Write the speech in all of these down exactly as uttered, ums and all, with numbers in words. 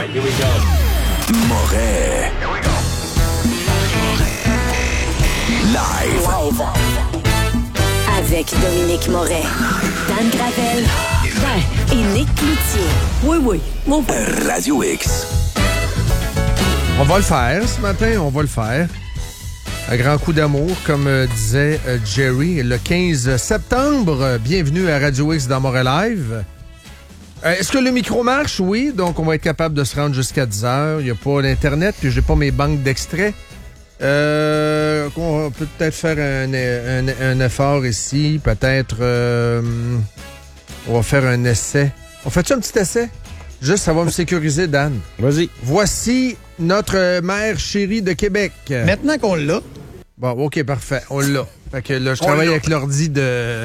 right, here we go. Moret. Here we go. Live. Live. Avec Dominique Moret, Dan Gravel et Nick Cloutier. Oui, oui, mon père. Radio X. On va le faire ce matin, on va le faire. Un grand coup d'amour, comme euh, disait euh, Jerry, le quinze septembre. Euh, bienvenue à Radio X dans Moret Live. Euh, est-ce que le micro marche? Oui, donc on va être capable de se rendre jusqu'à dix heures. Il n'y a pas l'Internet, puis j'ai pas mes banques d'extraits. Euh, on peut peut-être faire un, un, un effort ici. Peut-être... Euh, on va faire un essai. On fait-tu un petit essai? Juste, ça va me sécuriser, Dan. Vas-y. Voici notre mère chérie de Québec. Maintenant qu'on l'a. Bon, OK, parfait. On l'a. Fait que là, je travaille avec l'ordi de...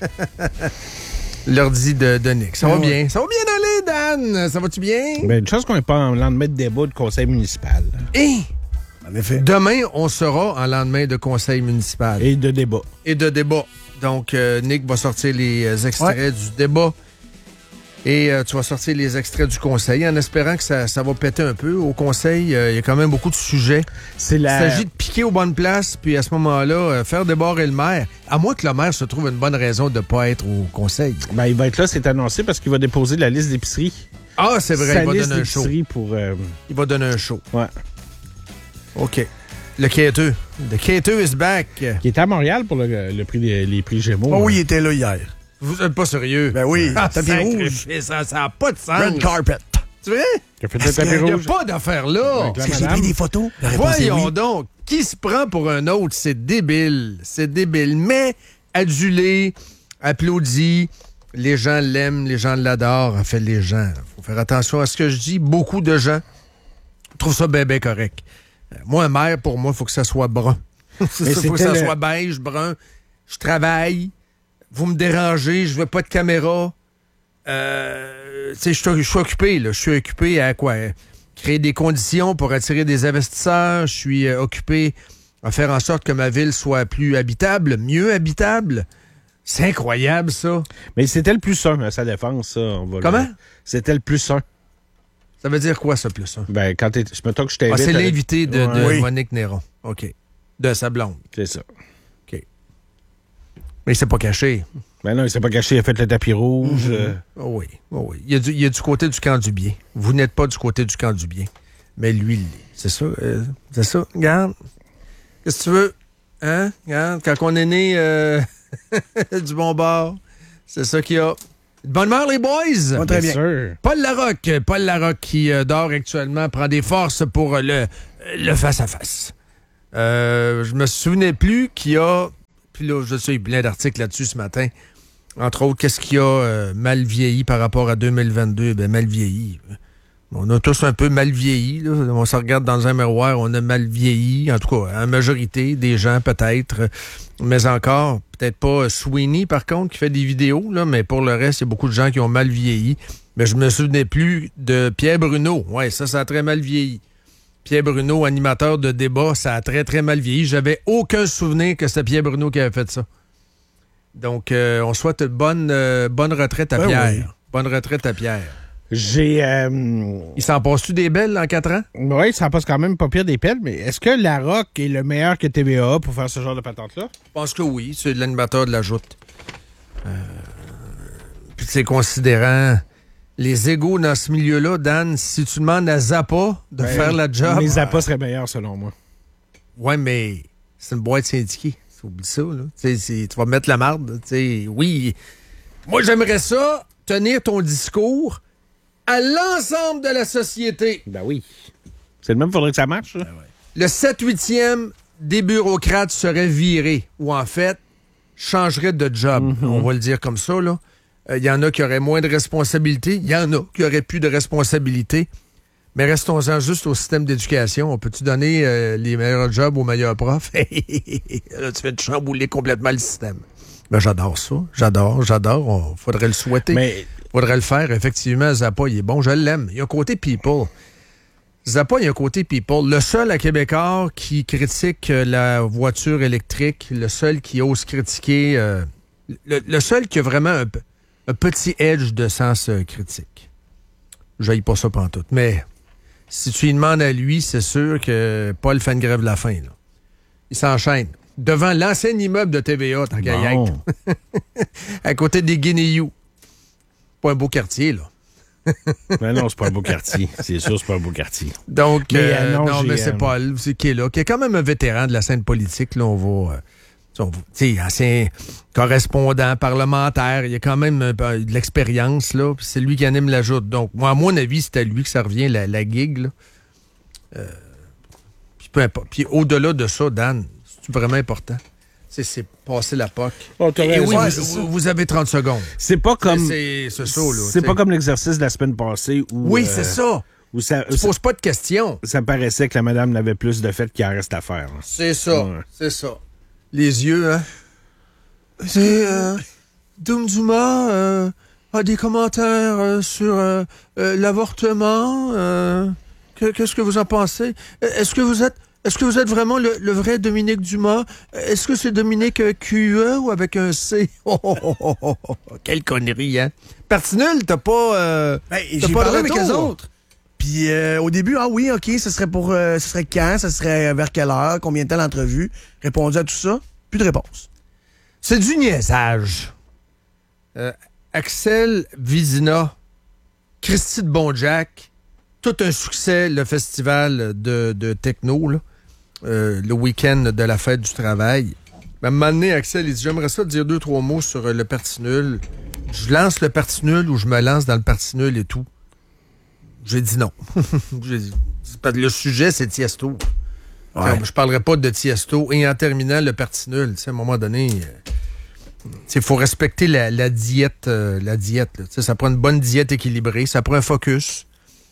l'ordi de, de Nick. Ça va ouais. bien. Ça va bien aller, Dan. Ça va-tu bien? Ben, une chose qu'on n'est pas en lendemain de débat de conseil municipal. Et... En effet. Demain, on sera en lendemain de conseil municipal. Et de débat. Et de débat. Donc, euh, Nick va sortir les extraits ouais. du débat. Et euh, tu vas sortir les extraits du conseil en espérant que ça, ça va péter un peu. Au conseil, il euh, y a quand même beaucoup de sujets. C'est la... Il s'agit de piquer aux bonnes places, puis à ce moment-là, euh, faire débarrer le maire. À moins que le maire se trouve une bonne raison de ne pas être au conseil. Ben, il va être là, c'est annoncé, parce qu'il va déposer la liste d'épicerie. Ah, c'est vrai, Sa il va liste donner un show. Pour, euh... Il va donner un show. Ouais. OK. Le K deux. Le K deux is back. Qui était à Montréal pour le, le prix des, les prix Gémeaux. Oh oui, il était là hier. Vous êtes pas sérieux? Ben oui, ah, tapis rouge. Ça n'a pas de sens. Red carpet. Tu vois? Tu as fait le tapis Il n'y a rouge? pas d'affaire là. J'ai pris des photos. Voyons oui. donc. Qui se prend pour un autre? C'est débile. C'est débile. Mais adulé, applaudi. Les gens l'aiment, les gens l'adorent. En fait, les gens. Il faut faire attention à ce que je dis. Beaucoup de gens trouvent ça bien, bien correct. Moi, un maire, pour moi, il faut que ça soit brun. Il faut que ça le... soit beige, brun. Je travaille. Vous me dérangez. Je veux pas de caméra. Euh, tu sais, je suis occupé, là. Je suis occupé à quoi? Créer des conditions pour attirer des investisseurs. Je suis euh, occupé à faire en sorte que ma ville soit plus habitable, mieux habitable. C'est incroyable, ça. Mais c'était le plus un à sa défense, ça. On va Comment? Le... C'était le plus un. Ça veut dire quoi, ça, plus un? Ben, quand t'es... Je me que je t'invite... Ah, c'est l'invité de, de oui. Monique Néron. OK. De sa blonde. C'est ça. OK. Mais il s'est pas caché. Ben non, il s'est pas caché. Il a fait le tapis rouge. Mm-hmm. euh... Oh oui, oh oui. Il y, a du, il y a du côté du camp du bien. Vous n'êtes pas du côté du camp du bien. Mais lui, il l'est. C'est ça. Euh, c'est ça. Regarde. Qu'est-ce que tu veux? Hein? Regarde. Quand on est né euh, du bon bord, c'est ça qu'il y a. Bonne humeur, les boys! Oh, très bien. Sûr. Paul Larocque. Paul Larocque qui euh, dort actuellement, prend des forces pour euh, le, le face-à-face. Euh, je me souvenais plus qu'il y a... Puis là, je sais, il y a plein d'articles là-dessus ce matin. Entre autres, qu'est-ce qui a euh, mal vieilli par rapport à deux mille vingt-deux? Ben, mal vieilli. On a tous un peu mal vieilli. Là. On se regarde dans un miroir, on a mal vieilli. En tout cas, la majorité des gens, peut-être. Mais encore, peut-être pas Sweeney, par contre, qui fait des vidéos. Là, mais pour le reste, il y a beaucoup de gens qui ont mal vieilli. Mais je me souvenais plus de Pierre Bruno. Ouais, ça, ça a très mal vieilli. Pierre Bruno, animateur de débat, ça a très, très mal vieilli. J'avais aucun souvenir que c'était Pierre Bruno qui avait fait ça. Donc, euh, on souhaite bonne, euh, bonne retraite à ben Pierre. Oui. Bonne retraite à Pierre. J'ai... Euh... Il s'en passe-tu des belles en quatre ans? Oui, ça passe quand même pas pire des pelles, mais est-ce que Larocque est le meilleur que T V A pour faire ce genre de patente-là? Je pense que oui. C'est l'animateur de la joute. Euh... Puis, c'est considérant... Les égos dans ce milieu-là, Dan, si tu demandes à Zappa de ben, faire la job... Les Zappa seraient meilleurs, selon moi. Ouais, mais c'est une boîte syndiquée. Oublie ça, là. T'sais, c'est, tu vas mettre la marde. T'sais, oui. Moi, j'aimerais ça, tenir ton discours à l'ensemble de la société. Ben oui. C'est le même, faudrait que ça marche. Ben ouais. Le sept huitième des bureaucrates serait viré, ou en fait, changerait de job. Mm-hmm. On va le dire comme ça, là. Il y en a qui auraient moins de responsabilités. Il y en a qui auraient plus de responsabilités. Mais restons-en juste au système d'éducation. On peut-tu donner euh, les meilleurs jobs aux meilleurs profs? Là, tu fais de chambouler complètement le système. Mais j'adore ça. J'adore, j'adore. Il faudrait le souhaiter. Mais... faudrait le faire. Effectivement, Zappa, il est bon. Je l'aime. Il y a un côté people. Zappa, il y a un côté people. Le seul à Québécois qui critique la voiture électrique, le seul qui ose critiquer... Euh, le, le seul qui a vraiment un, un petit edge de sens euh, critique. Je n'aille pas ça pantoute. Mais... si tu lui demandes à lui, c'est sûr que Paul fait une grève de la faim. Là. Il s'enchaîne. Devant l'ancien immeuble de T V A, tant qu'à y Bon. être. À côté des Guinéous. Pas un beau quartier, là. Mais non, c'est pas un beau quartier. C'est sûr, c'est pas un beau quartier. Donc, Mais, euh, euh, non, non, j'ai, mais c'est euh, Paul c'est, qui est là, qui est quand même un vétéran de la scène politique. Là, on va... euh, on va- tu sais, ancien correspondant parlementaire, il y a quand même euh, de l'expérience, là, puis c'est lui qui anime la joute. Donc, moi, à mon avis, c'est à lui que ça revient, la, la gig, là. Euh, puis peu importe. Puis au-delà de ça, Dan, c'est vraiment important. C'est, c'est passer la P O C. Oh, t'as Et raison. oui, Ouais, vous, c'est ça. vous- vous avez trente secondes. C'est pas comme. C'est, c'est ça, là. C'est t'sais. pas comme l'exercice de la semaine passée où. Oui, euh, c'est ça. Où ça, Tu ça, poses pas de questions. ça paraissait que la madame n'avait plus de fait qu'il en reste à faire. là. C'est ça, Ouais. c'est ça. Les yeux, hein. C'est... Euh, Doom Duma euh, a des commentaires euh, sur euh, euh, l'avortement. Euh, que- qu'est-ce que vous en pensez? Est-ce que vous êtes... Est-ce que vous êtes vraiment le, le vrai Dominique Dumas? Est-ce que c'est Dominique euh, Q E ou avec un C? Oh, oh, oh, oh, oh, oh. Quelle connerie, hein? Parti nul, t'as pas... Euh, Ben, t'as j'ai pas de parlé avec retour. eux autres. Puis euh, au début, ah oui, OK, ce serait pour euh, ce serait quand, ce serait vers quelle heure, combien de temps l'entrevue. Répondu à tout ça, plus de réponse. C'est du niaisage. Euh, Axel Vizina, Christy de Bonjack, tout un succès, le festival de, de techno, là, euh, le week-end de la fête du travail. À un moment donné, Axel, il dit, j'aimerais ça te dire deux, trois mots sur euh, le parti nul. Je lance le parti nul ou je me lance dans le parti nul et tout. J'ai dit non. J'ai dit, parce que le sujet, c'est Tiesto. Ouais. Je parlerai pas de Tiesto. Et en terminant, le parti nul, tu sais, à un moment donné, il faut respecter la, la diète. euh, la diète là. Tu sais, ça prend une bonne diète équilibrée. Ça prend un focus.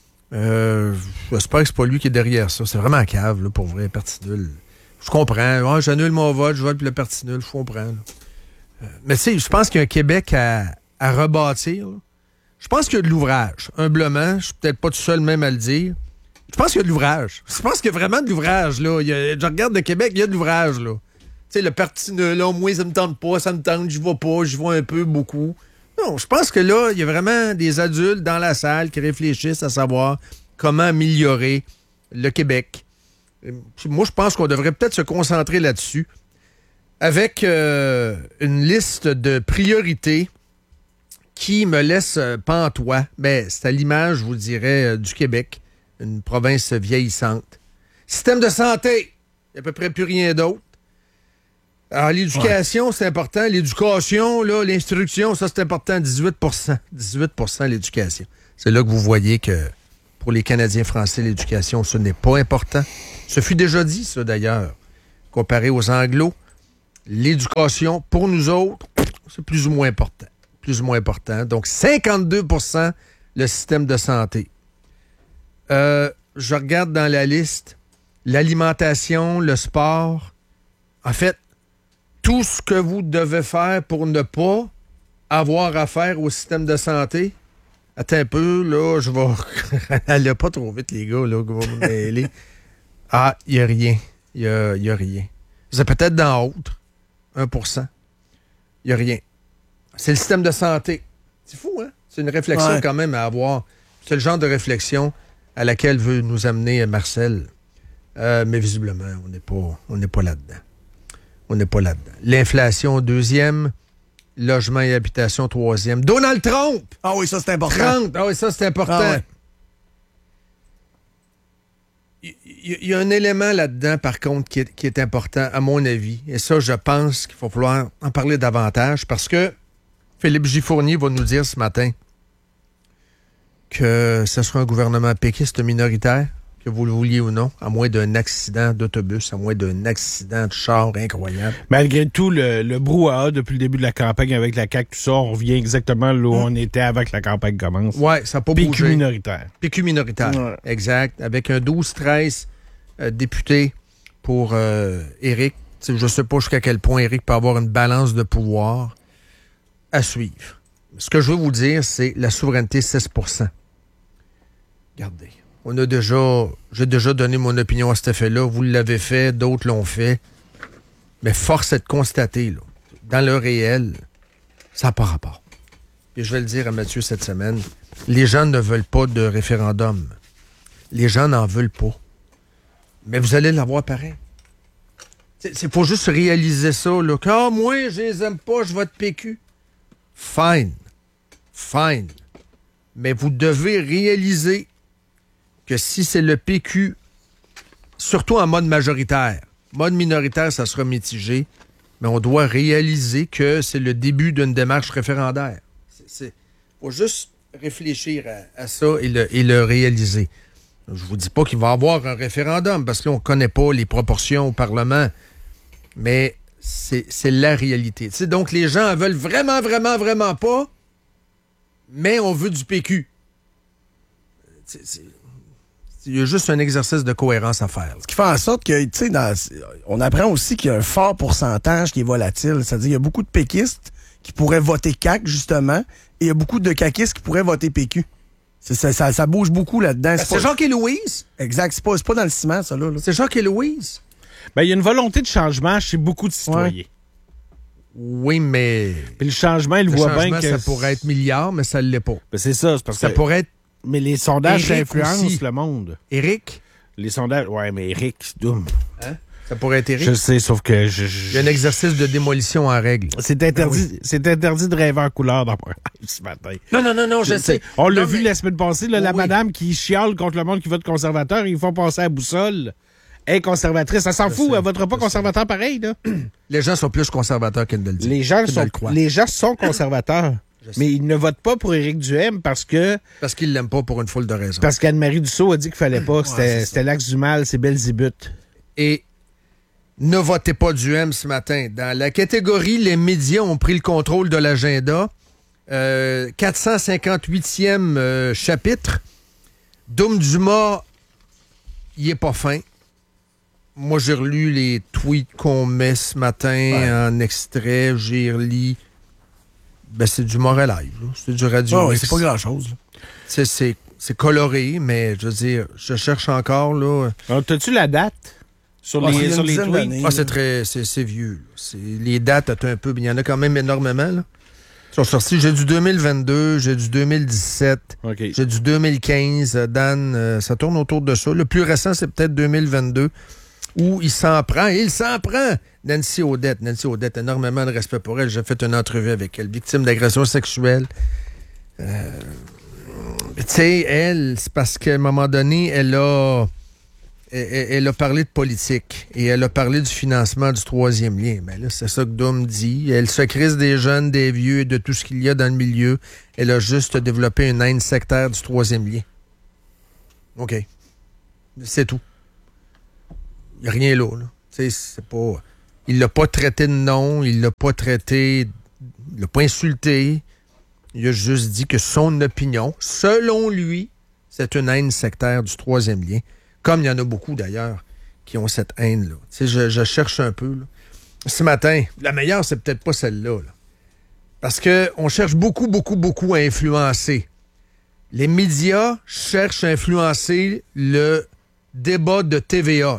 Euh, J'espère que c'est pas lui qui est derrière ça. C'est vraiment cave, là, pour vrai, parti nul. Je comprends. Ah, j'annule mon vote, je vote pour le parti nul. Je comprends. là. Euh, mais tu sais, je pense qu'il y a un Québec à, à rebâtir. là. Je pense qu'il y a de l'ouvrage. Humblement, je suis peut-être pas tout seul même à le dire. Je pense qu'il y a de l'ouvrage. Je pense qu'il y a vraiment de l'ouvrage, là. Il y a- je regarde le Québec, il y a de l'ouvrage, là. Tu sais, le parti nul, là, moi, ça me tente pas, ça me tente, j'y vais pas, j'y vais un peu, beaucoup. Non, je pense que là, il y a vraiment des adultes dans la salle qui réfléchissent à savoir comment améliorer le Québec. Et puis moi, je pense qu'on devrait peut-être se concentrer là-dessus avec euh, une liste de priorités qui me laisse euh, pantois. Ben, c'est à l'image, je vous dirais, euh, du Québec, une province vieillissante. Système de santé, il n'y a à peu près plus rien d'autre. Alors, l'éducation, c'est important. L'éducation, là, l'instruction, ça, c'est important. dix-huit pour cent. dix-huit pour cent l'éducation. C'est là que vous voyez que pour les Canadiens français, l'éducation, ce n'est pas important. Ce fut déjà dit, ça, d'ailleurs. Comparé aux Anglos, l'éducation, pour nous autres, c'est plus ou moins important. Plus ou moins important. Donc, cinquante-deux pour cent le système de santé. Euh, je regarde dans la liste l'alimentation, le sport. En fait, tout ce que vous devez faire pour ne pas avoir affaire au système de santé. Attends un peu, là, je vais... Allez pas trop vite, les gars, là, que vous me mêler. Ah, il n'y a rien. Il n'y a, y a rien. C'est peut-être dans autre, un pour cent. Il n'y a rien. C'est le système de santé. C'est fou, hein? C'est une réflexion Ouais. quand même à avoir. C'est le genre de réflexion à laquelle veut nous amener Marcel. Euh, mais visiblement, on n'est pas, on n'est pas là-dedans. On n'est pas là-dedans. L'inflation, deuxième. Logement et habitation, troisième. Donald Trump! Ah oui, ça, c'est important. trente! Ah oui, ça, c'est important. Ah ouais. Il y, il y a un élément là-dedans, par contre, qui est, qui est important, à mon avis. Et ça, je pense qu'il va falloir en parler davantage parce que Philippe J. Fournier va nous dire ce matin que ce sera un gouvernement péquiste minoritaire, que vous le vouliez ou non, à moins d'un accident d'autobus, à moins d'un accident de char incroyable. Malgré tout, le, le brouhaha depuis le début de la campagne avec la C A Q, tout ça, on revient exactement là où on était avant que la campagne commence. Ouais, ça n'a pas P Q bougé. minoritaire. P Q minoritaire, Ouais. exact. Avec un douze treize euh, députés pour euh, Éric. T'sais, je ne sais pas jusqu'à quel point Éric peut avoir une balance de pouvoir à suivre. Ce que je veux vous dire, c'est la souveraineté seize pour cent. Regardez. On a déjà, j'ai déjà donné mon opinion à cet effet-là. Vous l'avez fait, d'autres l'ont fait. Mais force est de constater, là, dans le réel, ça n'a pas rapport. Et je vais le dire à Mathieu cette semaine, les gens ne veulent pas de référendum. les gens n'en veulent pas. Mais vous allez l'avoir pareil. Il faut juste réaliser ça. Là, que, ah, moi, je les aime pas, je vote P Q. Fine. Fine. Mais vous devez réaliser que si c'est le P Q, surtout en mode majoritaire, mode minoritaire, ça sera mitigé, mais on doit réaliser que c'est le début d'une démarche référendaire. Il faut juste réfléchir à, à ça et le, et le réaliser. Je vous dis pas qu'il va y avoir un référendum, parce que là, on connaît pas les proportions au Parlement, mais c'est, c'est la réalité. T'sais, donc, les gens en veulent vraiment, vraiment, vraiment pas, mais on veut du P Q. C'est, c'est, il y a juste un exercice de cohérence à faire. Ce qui fait en sorte que, tu sais, dans, on apprend aussi qu'il y a un fort pourcentage qui est volatile. C'est-à-dire qu'il y a beaucoup de péquistes qui pourraient voter C A Q, justement, et il y a beaucoup de caquistes qui pourraient voter P Q. C'est, ça, ça, ça bouge beaucoup là-dedans. C'est, c'est Jacques et Louise. Exact. C'est pas, c'est pas dans le ciment, ça, là. là. C'est Jacques et Louise. Ben, il y a une volonté de changement chez beaucoup de citoyens. Ouais. Oui, mais... Puis le changement, il le voit changement, bien que... ça pourrait être milliard, mais ça ne l'est pas. Ben, c'est ça. C'est parce ça que... pourrait être... Mais les sondages Éric influencent aussi. le monde. Éric? Les sondages... Ouais, mais Éric, c'est doum. Hein? Ça pourrait être Éric? Je sais, sauf que... Je, je... Il y a un exercice de démolition en règle. C'est interdit, Ben oui. c'est interdit de rêver en couleur dans mon live ce matin. Non, non, non, non, je sais. On l'a Non, vu mais- la semaine passée, là, la Oui. madame qui chiale contre le monde qui vote conservateur, ils font passer à la boussole. Elle est conservatrice, elle s'en Je fout, sais, elle votera pas je conservateur pareil, là. Les gens sont plus conservateurs qu'ils ne le disent. Les gens, qu'ils ne sont, le croient. les gens sont conservateurs. Je sais. Mais ils ne votent pas pour Éric Duhaime parce que Parce qu'ils l'aiment pas pour une foule de raisons. parce qu'Anne-Marie Dussault a dit qu'il fallait pas, que c'était, c'est ça. c'était l'axe du mal, c'est Belzébuth. Et ne votez pas Duhaime ce matin. Dans la catégorie, les médias ont pris le contrôle de l'agenda. Euh, quatre cent cinquante-huitième euh, chapitre. Doum Dumas, il est pas fin. Moi, j'ai relu les tweets qu'on met ce matin Ouais. en extrait. J'ai relu... Ben, c'est du Moral Live. là. C'est du Radio Ah oui, X. c'est pas grand-chose. là. C'est, c'est, c'est coloré, mais je veux dire, je cherche encore, là... Alors, t'as-tu la date sur Ah, les, c'est sur une les dizaine tweets? d'années. Ah, c'est très... C'est, c'est vieux. là. C'est, les dates, attends un peu, mais il y en a quand même énormément, là. Ils sont sortis, j'ai du deux mille vingt-deux, j'ai du deux mille dix-sept, OK. j'ai du deux mille quinze. euh, Dan, euh, ça tourne autour de ça. Le plus récent, c'est peut-être deux mille vingt-deux, où il s'en prend, il s'en prend! Nancy Odette. Nancy Odette, énormément de respect pour elle. J'ai fait une entrevue avec elle, victime d'agression sexuelle. Euh, tu sais, elle, c'est parce qu'à un moment donné, elle a... Elle, elle a parlé de politique et elle a parlé du financement du troisième lien. Mais là, c'est ça que Doom dit. Elle se crise des jeunes, des vieux et de tout ce qu'il y a dans le milieu. Elle a juste développé une haine sectaire du troisième lien. OK. C'est tout. Il n'y a rien là. là. Tu sais, c'est pas... Il l'a pas traité de nom, il l'a pas traité... Il l'a pas insulté. Il a juste dit que son opinion, selon lui, c'est une haine sectaire du troisième lien. Comme il y en a beaucoup, d'ailleurs, qui ont cette haine-là. Tu sais, je, je cherche un peu. Là. Ce matin, la meilleure, c'est peut-être pas celle-là. Là. Parce qu'on cherche beaucoup, beaucoup, beaucoup à influencer. Les médias cherchent à influencer le débat de T V A. Là.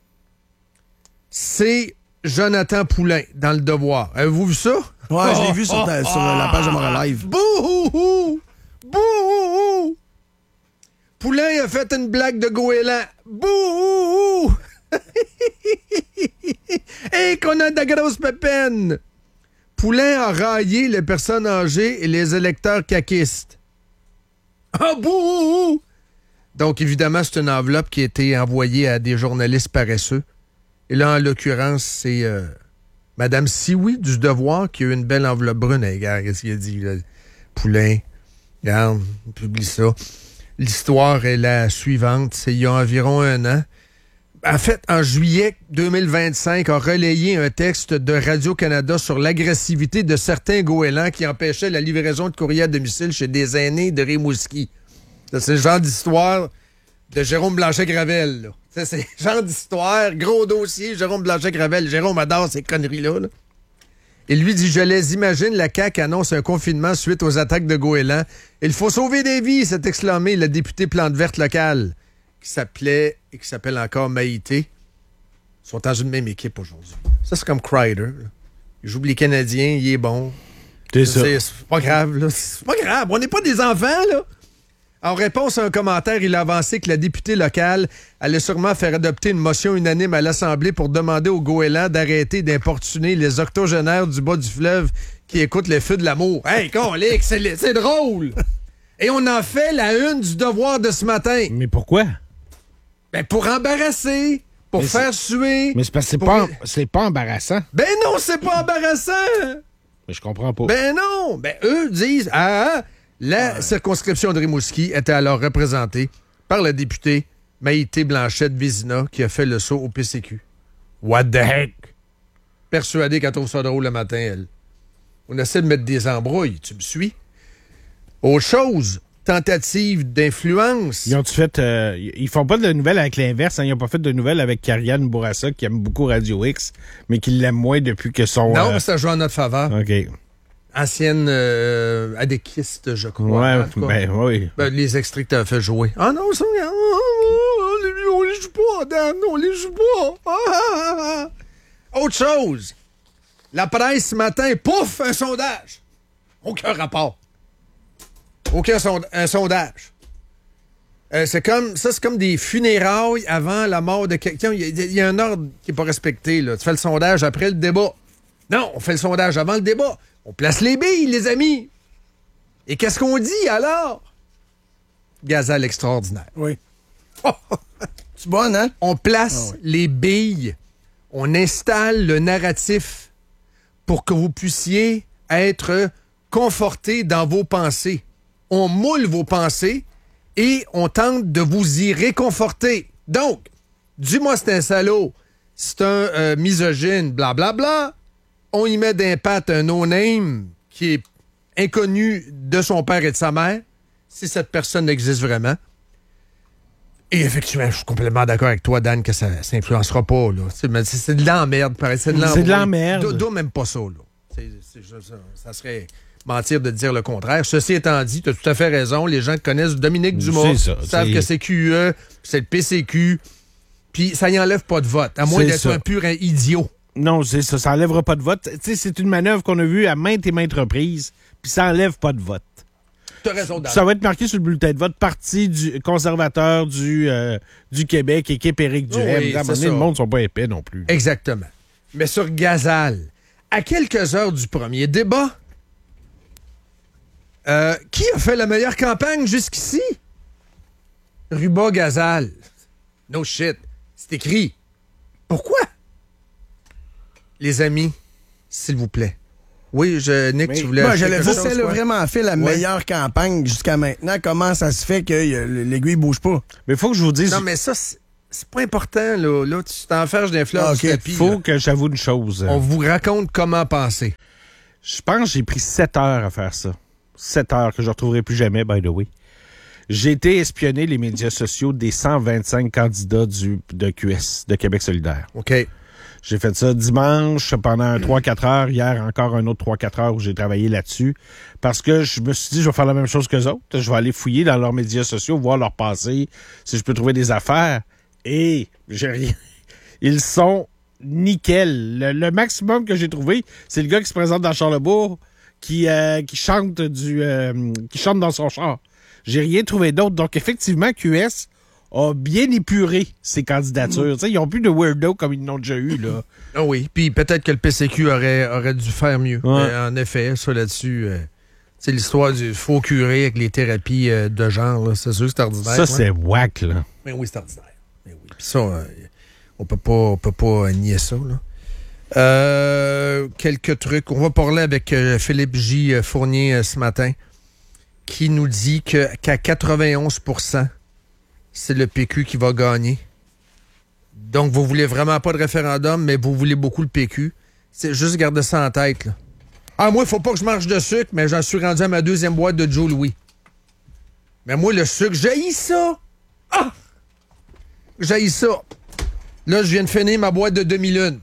C'est Jonathan Poulain, dans Le Devoir. Avez-vous vu ça? Ouais, je l'ai vu sur, ta- sur la page de Moral Live. Bouhouhou! Bouhouhou! Poulain a fait une blague de goéland. Bouhouhou! Et qu'on a de la grosse pépine! Poulain a raillé les personnes âgées et les électeurs caquistes. Ah, bouhouhou! Donc, évidemment, c'est une enveloppe qui a été envoyée à des journalistes paresseux. Et là, en l'occurrence, c'est euh, Madame Sioui du Devoir qui a eu une belle enveloppe brune. Hey, regarde, qu'est-ce qu'il a dit? Là? Poulain, regarde, on publie ça. L'histoire est la suivante. C'est il y a environ un an. En fait, en juillet deux mille vingt-cinq, a relayé un texte de Radio-Canada sur l'agressivité de certains goélands qui empêchaient la livraison de courrier à domicile chez des aînés de Rimouski. Ça, c'est le genre d'histoire de Jérôme Blanchet-Gravel, là. Ça, c'est le genre d'histoire, gros dossier, Jérôme Blanchet-Gravel. Jérôme adore ces conneries-là. Là. Et lui dit, je les imagine, la C A Q annonce un confinement suite aux attaques de goélands. Il faut sauver des vies, s'est exclamé le député Plante verte locale, qui s'appelait et qui s'appelle encore Maïté. Ils sont dans une même équipe aujourd'hui. Ça, c'est comme Kreider. Là. Il joue les Canadiens, il est bon. C'est ça. C'est, c'est pas grave, là. C'est pas grave. On n'est pas des enfants, là. En réponse à un commentaire, il a avancé que la députée locale allait sûrement faire adopter une motion unanime à l'Assemblée pour demander au goéland d'arrêter d'importuner les octogénaires du bas du fleuve qui écoutent les feux de l'amour. Hey, colique, c'est, c'est drôle! Et on en fait la une du devoir de ce matin. Mais pourquoi? Ben, pour embarrasser, pour mais faire suer. Mais c'est parce que c'est, pour... pas, c'est pas embarrassant. Ben non, c'est pas embarrassant! Mais je comprends pas. Ben non! Ben eux disent, ah, la ouais. circonscription de Rimouski était alors représentée par la députée Maïté Blanchette-Vézina qui a fait le saut au P C Q. What the heck? Persuadée qu'elle trouve ça drôle le matin, elle. On essaie de mettre des embrouilles, tu me suis? Autre chose, tentative d'influence. Ils ont fait. Euh, ils font pas de nouvelles avec l'inverse. Hein? Ils n'ont pas fait de nouvelles avec Karianne Bourassa, qui aime beaucoup Radio X, mais qui l'aime moins depuis que son. Non, euh... mais ça joue en notre faveur. OK. Ancienne euh, adéquiste, je crois. Ouais, en tout cas. ben oui. Ben, les extraits que tu as fait jouer. Ah non, ça, oh, oh, on les joue pas, Dan, on les joue pas. Ah, ah, ah. Autre chose. La presse ce matin, pouf, un sondage. Aucun rapport. Aucun sonda- un sondage. Euh, c'est comme, ça, c'est comme des funérailles avant la mort de quelqu'un. Il y, y a un ordre qui n'est pas respecté, là. Tu fais le sondage après le débat. Non, on fait le sondage avant le débat. On place les billes, les amis. Et qu'est-ce qu'on dit, alors? Gazelle extraordinaire. Oui. C'est bon, hein? On place ah, oui. les billes. On installe le narratif pour que vous puissiez être confortés dans vos pensées. On moule vos pensées et on tente de vous y réconforter. Donc, dis-moi c'est un salaud, c'est un euh, misogyne, blablabla. Bla, bla. On y met d'impact un no-name qui est inconnu de son père et de sa mère, si cette personne existe vraiment. Et effectivement, je suis complètement d'accord avec toi, Dan, que ça n'influencera pas. Là. C'est, c'est, c'est de l'emmerde, pareil. C'est de l'emmerde. C'est de l'emmerde. D'où même pas ça. Là. C'est, c'est, ça, ça serait mentir de dire le contraire. Ceci étant dit, tu as tout à fait raison. Les gens qui connaissent Dominique Dumas ça, savent c'est... que c'est Q E, c'est le P C Q, puis ça n'y enlève pas de vote, à moins c'est d'être ça. un pur idiot. Non, c'est ça, ça enlèvera pas de vote. Tu sais, c'est une manœuvre qu'on a vue à maintes et maintes reprises, puis ça enlève pas de vote. T'as raison, Dan. Ça va être marqué sur le bulletin de vote, Parti du conservateur du, euh, du Québec, équipe Éric Duhem. Oui, à un moment donné, le monde ne sont pas épais non plus. Exactement. Mais sur Gazal, à quelques heures du premier débat, euh, qui a fait la meilleure campagne jusqu'ici? Ruba Gazal. No shit. C'est écrit. Pourquoi? Les amis, s'il vous plaît. Oui, je, Nick, mais, tu voulais... Moi, j'allais dire, si elle a quoi? vraiment fait la ouais. meilleure campagne jusqu'à maintenant, comment ça se fait que euh, l'aiguille bouge pas? Mais il faut que je vous dise... Non, mais ça, c'est, c'est pas important, là. Là, tu t'enferges des fleurs ah, okay. du tapis. Il faut là. que j'avoue une chose. On vous raconte comment penser. Je pense que j'ai pris sept heures à faire ça. Sept heures que je ne retrouverai plus jamais, by the way. J'ai été espionner les médias sociaux des cent vingt-cinq candidats du, de Q S, de Québec solidaire. OK. J'ai fait ça dimanche pendant trois à quatre heures. Hier, encore un autre trois à quatre heures où j'ai travaillé là-dessus. Parce que je me suis dit, je vais faire la même chose qu'eux autres. Je vais aller fouiller dans leurs médias sociaux, voir leur passé, si je peux trouver des affaires. Et j'ai rien. Ils sont nickel. Le, le maximum que j'ai trouvé, c'est le gars qui se présente dans Charlebourg, qui, euh, qui chante du, euh, qui chante dans son char. J'ai rien trouvé d'autre. Donc, effectivement, Q S a bien épuré ses candidatures. Mmh. Ils n'ont plus de weirdo comme ils n'ont déjà eu. Là. Ah oui, puis peut-être que le P C Q aurait, aurait dû faire mieux. Ouais. Euh, en effet, ça là-dessus, euh, c'est l'histoire du faux curé avec les thérapies euh, de genre. Là. C'est sûr que c'est ordinaire. Ça, ouais. c'est whack, là. Mais oui, c'est ordinaire. Mais oui. Puis ça, euh, on peut pas, on peut pas nier ça. Là. Euh, quelques trucs. On va parler avec euh, Philippe J. Fournier euh, ce matin, qui nous dit que, qu'à quatre-vingt-onze pour cent, c'est le P Q qui va gagner. Donc, vous voulez vraiment pas de référendum, mais vous voulez beaucoup le P Q. C'est juste garder ça en tête, là. Ah, moi, il faut pas que je mange de sucre, mais j'en suis rendu à ma deuxième boîte de Joe Louis. Mais moi, le sucre, j'haïs ça! Ah! J'haïs ça. Là, je viens de finir ma boîte de demi-lune.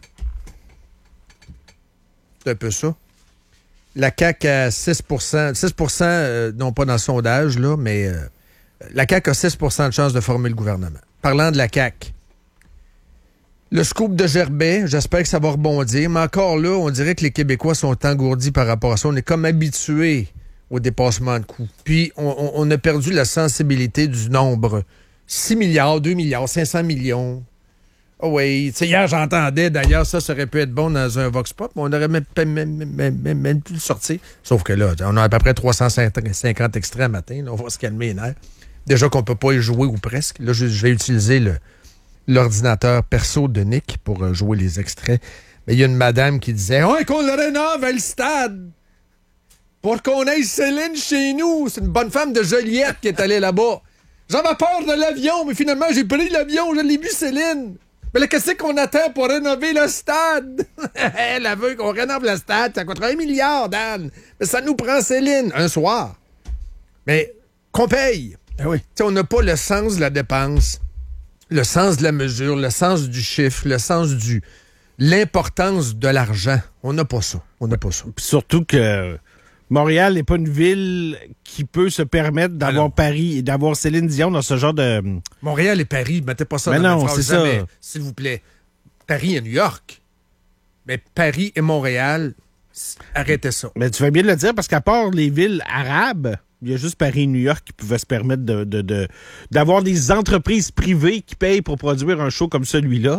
C'est un peu ça. La C A Q à six pour cent. six pour cent, euh, non pas dans le sondage, là, mais euh, la C A Q a six pour cent de chance de former le gouvernement. Parlant de la C A Q, le scoop de Gerbet, j'espère que ça va rebondir, mais encore là, on dirait que les Québécois sont engourdis par rapport à ça. On est comme habitués au dépassement de coûts. Puis, on, on, on a perdu la sensibilité du nombre. six milliards, deux milliards, cinq cents millions. Oh oui. Tu sais, hier, j'entendais, d'ailleurs, ça, ça aurait pu être bon dans un Vox Pop, mais on aurait même, même, même, même, même pu le sortir. Sauf que là, on a à peu près trois cent cinquante extraits à matin. Là, on va se calmer les nerfs. Déjà qu'on peut pas y jouer ou presque. Là, je, je vais utiliser le, l'ordinateur perso de Nick pour euh, jouer les extraits. Mais il y a une madame qui disait « Ouais, qu'on le rénove le stade pour qu'on aille Céline chez nous. » C'est une bonne femme de Joliette qui est allée là-bas. J'avais peur de l'avion, mais finalement, j'ai pris l'avion. Je l'ai vu, Céline. Mais là, qu'est-ce qu'on attend pour rénover le stade? Elle veut qu'on rénove le stade. Ça coûtera un milliard, Dan. Mais ça nous prend Céline un soir. Mais qu'on paye. Ah oui. T'sais, on n'a pas le sens de la dépense, le sens de la mesure, le sens du chiffre, le sens du... l'importance de l'argent. On n'a pas ça. On n'a pas ça. Puis surtout que Montréal n'est pas une ville qui peut se permettre d'avoir Alors. Paris et d'avoir Céline Dion dans ce genre de... Montréal et Paris, mettez pas ça Mais dans non, ma phrase, c'est ça. jamais, s'il vous plaît. Paris et New York. Mais Paris et Montréal, arrêtez ça. Mais tu fais bien de le dire parce qu'à part les villes arabes, il y a juste Paris et New York qui pouvaient se permettre de, de, de, d'avoir des entreprises privées qui payent pour produire un show comme celui-là.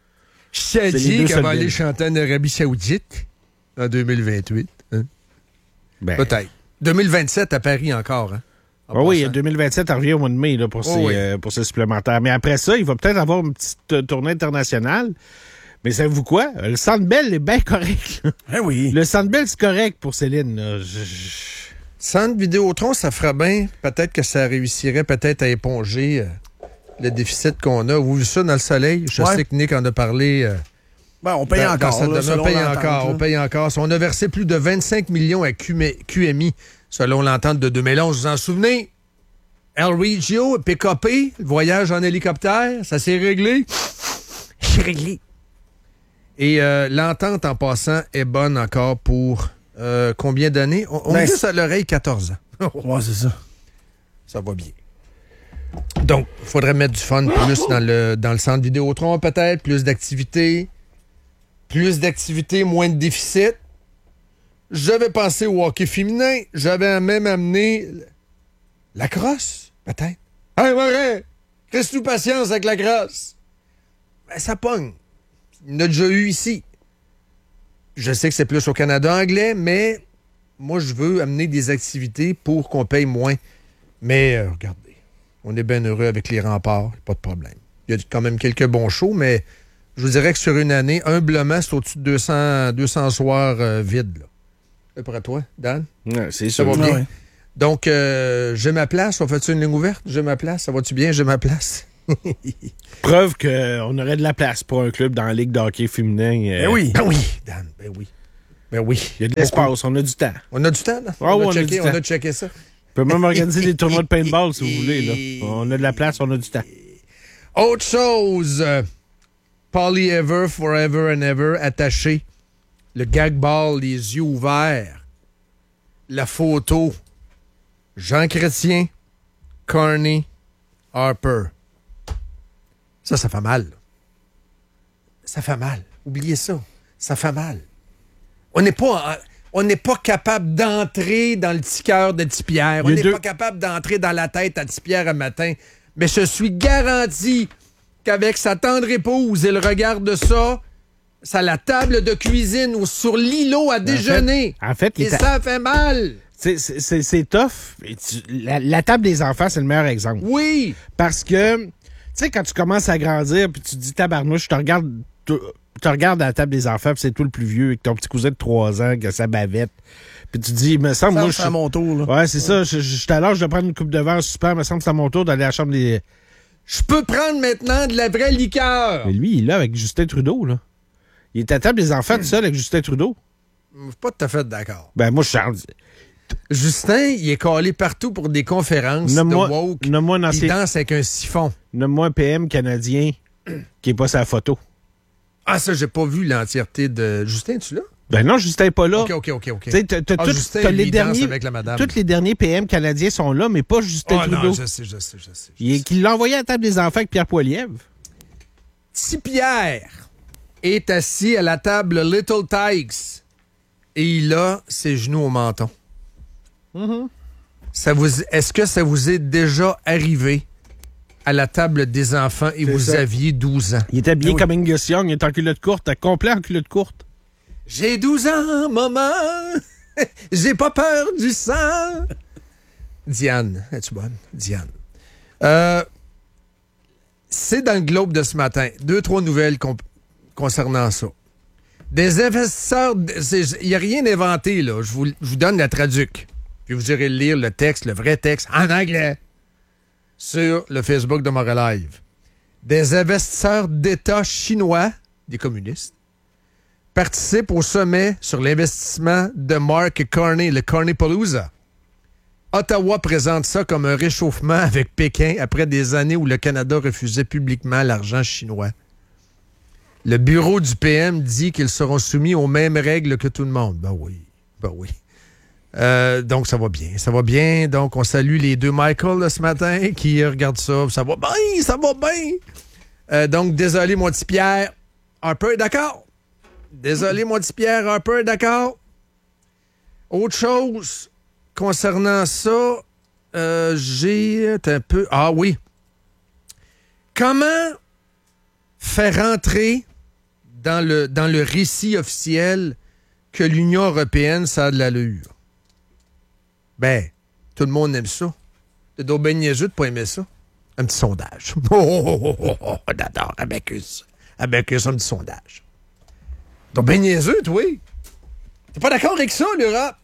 Je t'ai les dit deux qu'elle seules va aller villes. chanter en Arabie Saoudite en deux mille vingt-huit. Hein? Ben, Peut-être. deux mille vingt-sept à Paris encore. Hein? En Ah oui, passant. deux mille vingt-sept, elle revient au mois de mai là, pour, Oh ses, oui. euh, pour ses supplémentaires. Mais après ça, il va peut-être avoir une petite euh, tournée internationale. Mais savez-vous quoi? Le Centre Bell est bien correct. là. Eh oui. Le Centre Bell, c'est correct pour Céline. là. Je- je- Centre Vidéotron, ça ferait bien. Peut-être que ça réussirait peut-être à éponger euh, le déficit qu'on a. Vous vu ça dans le soleil? Je Ouais. sais que Nick en a parlé. Euh, Ben, on paye dans- dans encore. sa là, demeure. selon on paye l'entente, encore. là. On paye encore. On a versé plus de vingt-cinq millions à Q M I, selon l'entente de deux mille onze. Vous en souvenez? El Regio, P K P, le voyage en hélicoptère, ça s'est réglé. C'est réglé. Et euh, l'entente, en passant, est bonne encore pour euh, combien d'années? On, on Ben, me dit c'est- à l'oreille quatorze ans. Ouais, c'est ça. Ça va bien. Donc, il faudrait mettre du fun plus dans le, dans le centre Vidéotron, peut-être, plus d'activités. Plus d'activités, moins de déficit. J'avais pensé au hockey féminin. J'avais même amené la crosse, peut-être. Hey, Morin! Reste-nous patience avec la crosse. Ben, ça pogne. Il y en a déjà eu ici. Je sais que c'est plus au Canada anglais, mais moi, je veux amener des activités pour qu'on paye moins. Mais euh, regardez, on est bien heureux avec les remparts, pas de problème. Il y a quand même quelques bons shows, mais je vous dirais que sur une année, humblement, c'est au-dessus de deux cents, deux cents soirs euh, vides. Là. Après toi, Dan? Ouais, c'est Ça sûr. va bien. Ah ouais. Donc, euh, j'ai ma place. On fait-tu une ligne ouverte? J'ai ma place. Ça va-tu bien? J'ai ma place. Preuve qu'on aurait de la place pour un club dans la Ligue de hockey féminin. euh, Eh oui. Ben oui, Dan, ben oui. Ben oui. Il y a de l'espace, on a du temps. On a du temps, là? Ah on, oui, a on a checké, du on temps. a checké ça. On peut même organiser des tournois de paintball si vous voulez. Là. On a de la place, on a du temps. Autre chose, euh, Polly Ever, Forever and Ever, attaché, le gag ball, les yeux ouverts, la photo, Jean Chrétien, Carney, Harper. Ça, ça fait mal. là. Ça fait mal. Oubliez ça. Ça fait mal. On n'est pas... On n'est pas capable d'entrer dans le petit cœur de Tipierre. On Il y a n'est deux- pas capable d'entrer dans la tête à Tipierre un matin. Mais je suis garanti qu'avec sa tendre épouse, il regarde ça, ça la table de cuisine ou sur l'îlot à déjeuner. en fait, il Et est à- ça fait mal. C'est- C'est c'est- c'est tough. Et tu- la, la table des enfants, c'est le meilleur exemple. Oui. Parce que, tu sais, quand tu commences à grandir, puis tu te dis, tabarnouche, je te regarde, tu te regardes à la table des enfants, puis c'est toi le plus vieux, avec ton petit cousin de trois ans, qui a sa bavette. Puis tu te dis, il me semble, Ça, moi, c'est je à mon tour, là. Ouais, c'est ça. Je je- je suis à l'âge de prendre une coupe de verre super. Il me semble que c'est à mon tour d'aller à la chambre des. Je peux prendre maintenant de la vraie liqueur. Mais lui, il est là avec Justin Trudeau, là. Il est à la table des enfants tout seul avec Justin Trudeau. Je suis pas tout à fait d'accord. Ben, moi, je charge. Justin, il est collé partout pour des conférences de Nomme-moi woke. nomme-moi un Il ancien- danse avec un siphon. nomme-moi un P M canadien qui est pas sa photo. Ah, ça, j'ai pas vu l'entièreté de... Justin, tu l'as? Ben non, Justin est pas là. OK, OK, OK, OK. Tu sais, t'as- t'as Ah, tout- Justin, t'as lui, les il danse derniers, avec la madame. tous les derniers P M canadiens sont là, mais pas Justin Ah, Trudeau. non, je sais, je sais, je sais. je Il est- sais. Qu'il l'a envoyé à la table des enfants avec Pierre Poilievre. Si Pierre est assis à la table Little Tykes et il a ses genoux au menton. Mm-hmm. Ça vous, est-ce que ça vous est déjà arrivé à la table des enfants et C'est vous ça. aviez douze ans? Il était bien Ah oui. comme Angus Young, il est en culotte courte, complet en culotte courte. J'ai douze ans, maman! J'ai pas peur du sang! Diane, es-tu bonne? Diane. Euh, c'est dans le Globe de ce matin. Deux, trois nouvelles con- concernant ça. Des investisseurs... Il n'y a rien inventé, là. Je vous, je vous donne la traduque. Puis vous irez lire le texte, le vrai texte, en anglais, sur le Facebook de Montréal Live. Des investisseurs d'État chinois, des communistes, participent au sommet sur l'investissement de Mark Carney, le Carneypalooza. Ottawa présente ça comme un réchauffement avec Pékin après des années où le Canada refusait publiquement l'argent chinois. Le bureau du P M dit qu'ils seront soumis aux mêmes règles que tout le monde. Ben oui, ben oui. Euh, donc, ça va bien, ça va bien. Donc, on salue les deux Michael là, ce matin qui euh, regardent ça. Ça va bien, ça va bien. Euh, donc, désolé, mon petit Pierre. Harper, d'accord. Désolé, mon petit Pierre. Harper, d'accord. Autre chose concernant ça, euh, j'ai un peu... Ah oui. Comment faire rentrer dans le, dans le récit officiel que l'Union européenne, ça a de l'allure? Ben, tout le monde aime ça. C'est donc ben niaiseux de pas aimer ça. Un petit sondage. Oh, oh, oh, oh, oh, oh j'adore Abacus. Abacus, un petit sondage. Donc ben niaiseux, toi. T'es pas d'accord avec ça, l'Europe?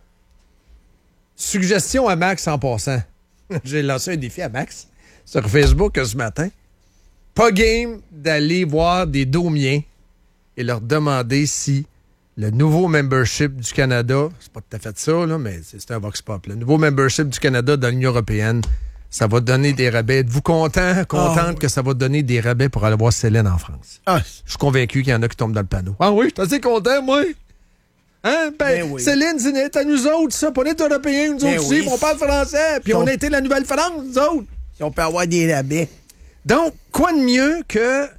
Suggestion à Max en passant. J'ai lancé un défi à Max sur Facebook ce matin. Pas game d'aller voir des Domiens et leur demander si le nouveau membership du Canada, c'est pas tout à fait ça, là, mais c'est, c'est un vox pop. Le nouveau membership du Canada dans l'Union européenne, ça va donner des rabais. Êtes-vous content, contente Ah, oui. que ça va donner des rabais pour aller voir Céline en France? Ah, Je suis convaincu qu'il y en a qui tombent dans le panneau. Ah oui, je suis assez content, moi. Hein? Ben, Ben oui. Céline, c'est à nous autres, ça. Pas on est Européens, nous Ben autres aussi, oui. puis on parle français. Puis On- on a été la Nouvelle-France, nous autres. si on peut avoir des rabais. Donc, quoi de mieux que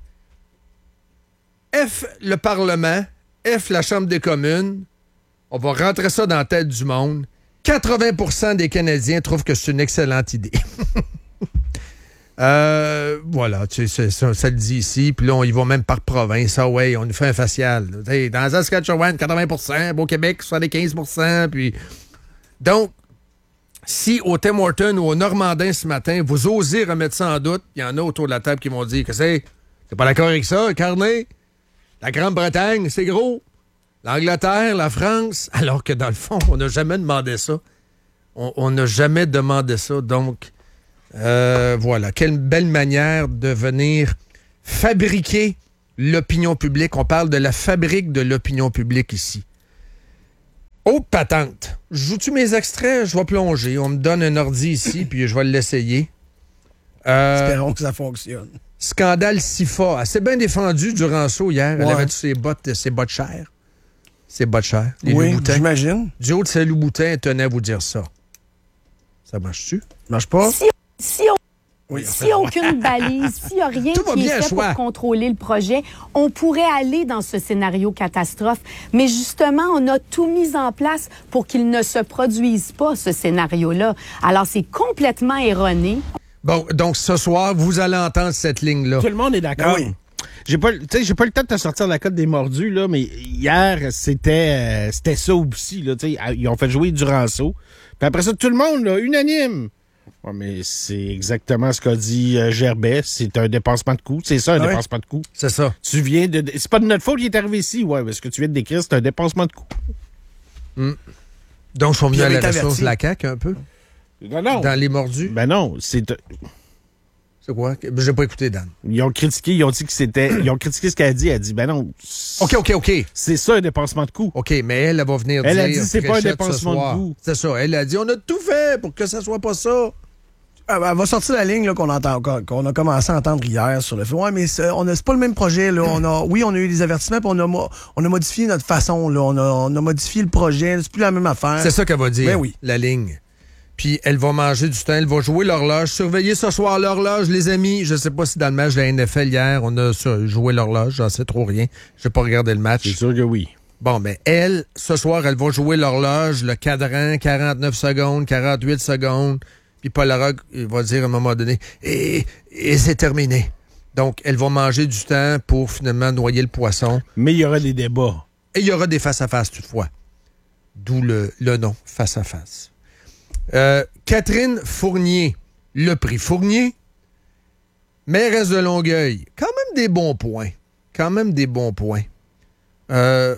F, le Parlement, F, la Chambre des communes, on va rentrer ça dans la tête du monde. quatre-vingts pour cent des Canadiens trouvent que c'est une excellente idée. euh, voilà, tu sais, ça, ça le dit ici. Puis là, on y va même par province. Ah ouais, on nous fait un facial. T'sais, dans Saskatchewan, quatre-vingts pour cent. Au Québec, soixante-quinze pour cent. Puis... Donc, si au Tim Hortons ou au Normandin ce matin, vous osez remettre ça en doute, il y en a autour de la table qui m'ont dit que c'est... T'es pas d'accord avec ça, Carnet? La Grande-Bretagne, c'est gros. L'Angleterre, la France, alors que dans le fond, on n'a jamais demandé ça. On on n'a jamais demandé ça. Donc, euh, voilà. Quelle belle manière de venir fabriquer l'opinion publique. On parle de la fabrique de l'opinion publique ici. Autre patente. Joue-tu mes extraits? Je vais plonger. On me donne un ordi ici, puis je vais l'essayer. Euh, Espérons que ça fonctionne. Scandale Sifa. Elle s'est bien défendue durant ça hier. Elle Ouais. avait ses bottes, ses bottes chères. Ses bottes chères. Les Oui, Louboutins. j'imagine. Du haut de ses Louboutins, elle tenait à vous dire ça. Ça marche-tu? Marche pas? Si, si on Oui. S'il n'y a aucune balise, s'il n'y a rien Tout va qui bien, est fait choix. pour contrôler le projet, on pourrait aller dans ce scénario catastrophe. Mais justement, on a tout mis en place pour qu'il ne se produise pas, ce scénario-là. Alors, c'est complètement erroné. Bon, donc ce soir, vous allez entendre cette ligne-là. Tout le monde est d'accord. Ben oui. J'ai pas, tu sais, j'ai pas le temps de te sortir de la cote des mordus, là, mais hier, c'était, euh, c'était ça aussi, là, tu sais. Ils ont fait jouer Duranceau. Puis après ça, tout le monde, là, unanime. Ouais, mais c'est exactement ce qu'a dit euh, Gerbet. C'est un dépensement de coûts. C'est ça, un Ouais. dépensement de coûts. C'est ça. Tu viens de. C'est pas de notre faute qu'il est arrivé ici, ouais, mais ce que tu viens de décrire, c'est un dépensement de coûts. Donc, je suis Puis venu à il la avait été ressource averti. de la C A Q un peu. Non, non. Dans les mordus. Ben non, c'est. C'est quoi? J'ai pas écouté, Dan. Ils ont critiqué, ils ont dit que c'était. Ils ont critiqué ce qu'elle a dit. Elle a dit, ben non. OK, OK, OK. C'est ça, un dépensement de coûts. OK, mais elle, elle va venir Elle dire... a dit, c'est pas un Fréchette, ce dépensement de soir. coûts. C'est ça. Elle a dit, on a tout fait pour que ça soit pas ça. Elle va sortir la ligne là, qu'on entend qu'on a commencé à entendre hier sur le fait. Ouais, mais c'est, on a, c'est pas le même projet. Là. On a, oui, on a eu des avertissements, puis on a, mo- on a modifié notre façon. Là. On, a, on a modifié le projet. C'est plus la même affaire. C'est ça qu'elle va dire, Ben oui. la ligne. Puis elle va manger du temps, elle va jouer l'horloge. Surveillez ce soir l'horloge, les amis. Je sais pas si dans le match de la N F L hier, on a sur- joué l'horloge. J'en sais trop rien. J'ai pas regardé le match. C'est sûr que oui. Bon, ben elle, ce soir, elle va jouer l'horloge, le cadran, quarante-neuf secondes, quarante-huit secondes, puis Paul Larocque, il va dire à un moment donné, et, et c'est terminé. Donc, elle va manger du temps pour finalement noyer le poisson. Mais il y aura des débats. Et il y aura des face-à-face toutefois. D'où le, le nom, face-à-face. Euh, Catherine Fournier, le prix Fournier, mairesse de Longueuil, quand même des bons points. Quand même des bons points. Euh,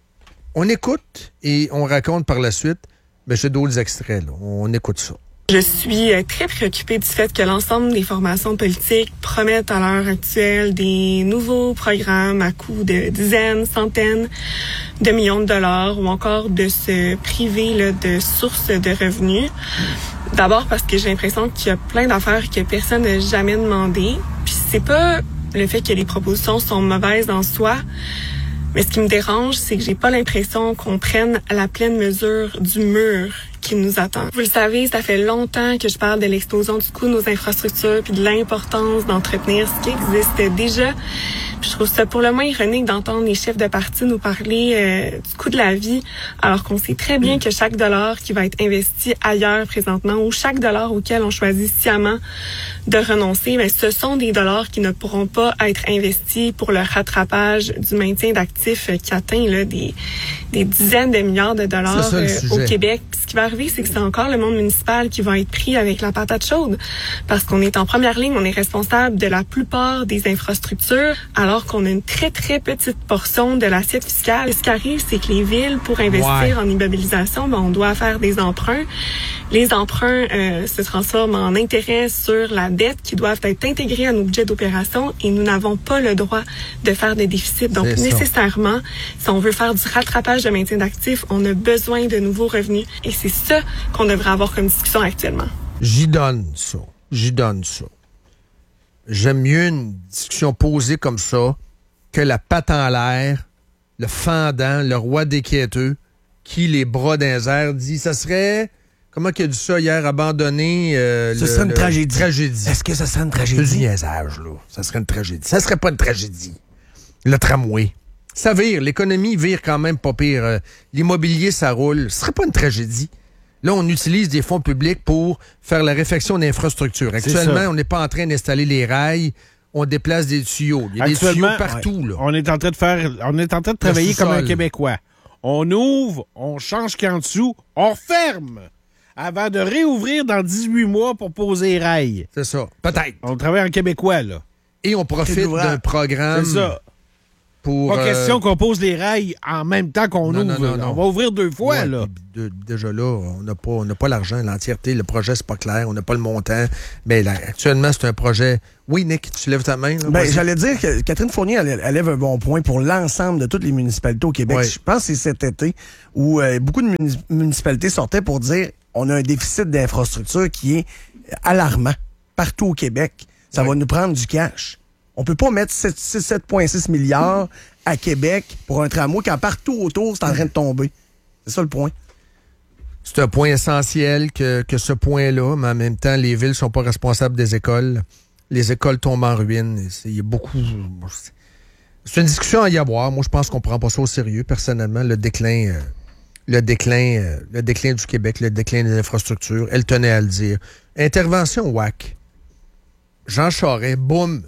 on écoute et on raconte par la suite, mais j'ai d'autres extraits, là. On écoute ça. Je suis très préoccupée du fait que l'ensemble des formations politiques promettent à l'heure actuelle des nouveaux programmes à coût de dizaines, centaines de millions de dollars ou encore de se priver là, de sources de revenus. D'abord parce que j'ai l'impression qu'il y a plein d'affaires que personne n'a jamais demandé. Puis c'est pas le fait que les propositions sont mauvaises en soi, mais ce qui me dérange, c'est que j'ai pas l'impression qu'on prenne la pleine mesure du mur qui nous attend. Vous le savez, ça fait longtemps que je parle de l'explosion du coût de nos infrastructures puis de l'importance d'entretenir ce qui existe déjà. Puis je trouve ça pour le moins ironique d'entendre les chefs de parti nous parler euh, du coût de la vie, alors qu'on sait très bien que chaque dollar qui va être investi ailleurs présentement ou chaque dollar auquel on choisit sciemment de renoncer, bien, ce sont des dollars qui ne pourront pas être investis pour le rattrapage du maintien d'actifs qui atteint là, des, des dizaines de milliards de dollars ça, euh, au Québec. Puis ce qui va arriver, c'est que c'est encore le monde municipal qui va être pris avec la patate chaude parce qu'on est en première ligne, on est responsable de la plupart des infrastructures, alors qu'on a une très, très petite portion de l'assiette fiscale. Ce qui arrive, c'est que les villes, pour investir ouais. en immobilisation, ben, on doit faire des emprunts. Les emprunts euh, se transforment en intérêts sur la dette qui doivent être intégrés à nos budgets d'opération et nous n'avons pas le droit de faire des déficits. Donc, c'est nécessairement, ça. si on veut faire du rattrapage de maintien d'actifs, on a besoin de nouveaux revenus. Et c'est ça qu'on devrait avoir comme discussion actuellement. J'y donne ça. J'y donne ça. J'aime mieux une discussion posée comme ça que la patte en l'air, le fendant, le roi des quêteux, qui, les bras dans les airs, dit, ça serait... Comment qu'il a dit ça hier, abandonné... Euh, ce le, serait une le, tragédie. tragédie. Est-ce que ça serait une tragédie? C'est du niaisage, là. Ça serait une tragédie. Ça serait pas une tragédie. Le tramway. Ça vire. L'économie vire quand même pas pire. Euh, l'immobilier, ça roule. Ce serait pas une tragédie. Là, on utilise des fonds publics pour faire la réfection d'infrastructures. Actuellement, on n'est pas en train d'installer les rails. On déplace des tuyaux. Il y a des tuyaux partout. Ouais. Là. On est en train de faire, on est en train de travailler comme un Québécois. On ouvre, on change ce qu'il y a en dessous, on ferme avant de réouvrir dans dix-huit mois pour poser les rails. C'est ça. Peut-être. On travaille en Québécois, là. Et on profite d'un programme... C'est ça. Pour, pas euh... question qu'on pose les rails en même temps qu'on non, ouvre. Non, non, non. On va ouvrir deux fois, ouais, là. De, déjà là, on n'a pas, on n'a pas l'argent, l'entièreté. Le projet, c'est pas clair. On n'a pas le montant. Mais là, actuellement, c'est un projet... Oui, Nick, tu lèves ta main. Là, ben, j'allais dire que Catherine Fournier, elle, elle lève un bon point pour l'ensemble de toutes les municipalités au Québec. Ouais. Je pense que c'est cet été où euh, beaucoup de munis- municipalités sortaient pour dire on a un déficit d'infrastructure qui est alarmant partout au Québec. Ça ouais. va nous prendre du cash. On peut pas mettre sept virgule six milliards à Québec pour un tramway quand partout autour, c'est en train de tomber. C'est ça le point. C'est un point essentiel que, que ce point-là, mais en même temps, les villes sont pas responsables des écoles. Les écoles tombent en ruine. Il y a beaucoup... C'est une discussion à y avoir. Moi, je pense qu'on prend pas ça au sérieux, personnellement. Le déclin, euh, le déclin, euh, le déclin du Québec, le déclin des infrastructures, elle tenait à le dire. Intervention W A C. Jean Charest, boum,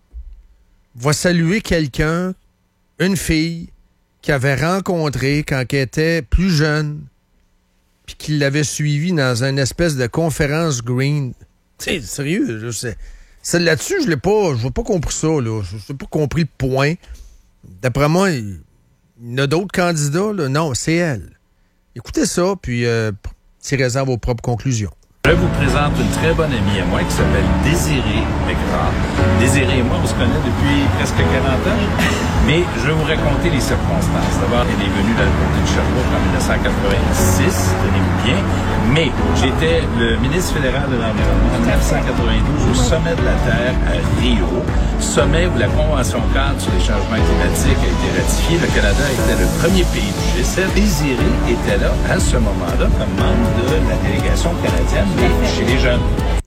va saluer quelqu'un, une fille, qu'il avait rencontrée quand elle était plus jeune, puis qu'il l'avait suivie dans une espèce de conférence green. Tu sais, sérieux, je sais. C'est là-dessus, je l'ai pas, je n'ai pas compris ça, là. Je n'ai pas compris le point. D'après moi, il y en a d'autres candidats, là. Non, c'est elle. Écoutez ça, puis euh, tirez-en vos propres conclusions. Je vous présente une très bonne amie à moi qui s'appelle Désirée Mégrand. Désirée et moi, on se connaît depuis presque quarante ans, mais je vais vous raconter les circonstances. D'abord, elle est venue dans le comté de Sherbrooke en dix-neuf cent quatre-vingt-six, tenez-vous bien, mais j'étais le ministre fédéral de l'Environnement en dix-neuf cent quatre-vingt-douze au sommet de la Terre à Rio, sommet où la Convention cadre sur les changements climatiques a été ratifiée. Le Canada était le premier pays du G sept. Désirée était là à ce moment-là comme membre de la délégation canadienne chez les jeunes.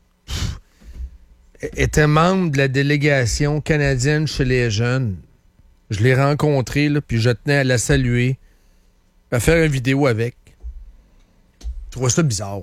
Était membre de la délégation canadienne chez les jeunes. Je l'ai rencontré, là, puis je tenais à la saluer à faire une vidéo avec. Je trouve ça bizarre.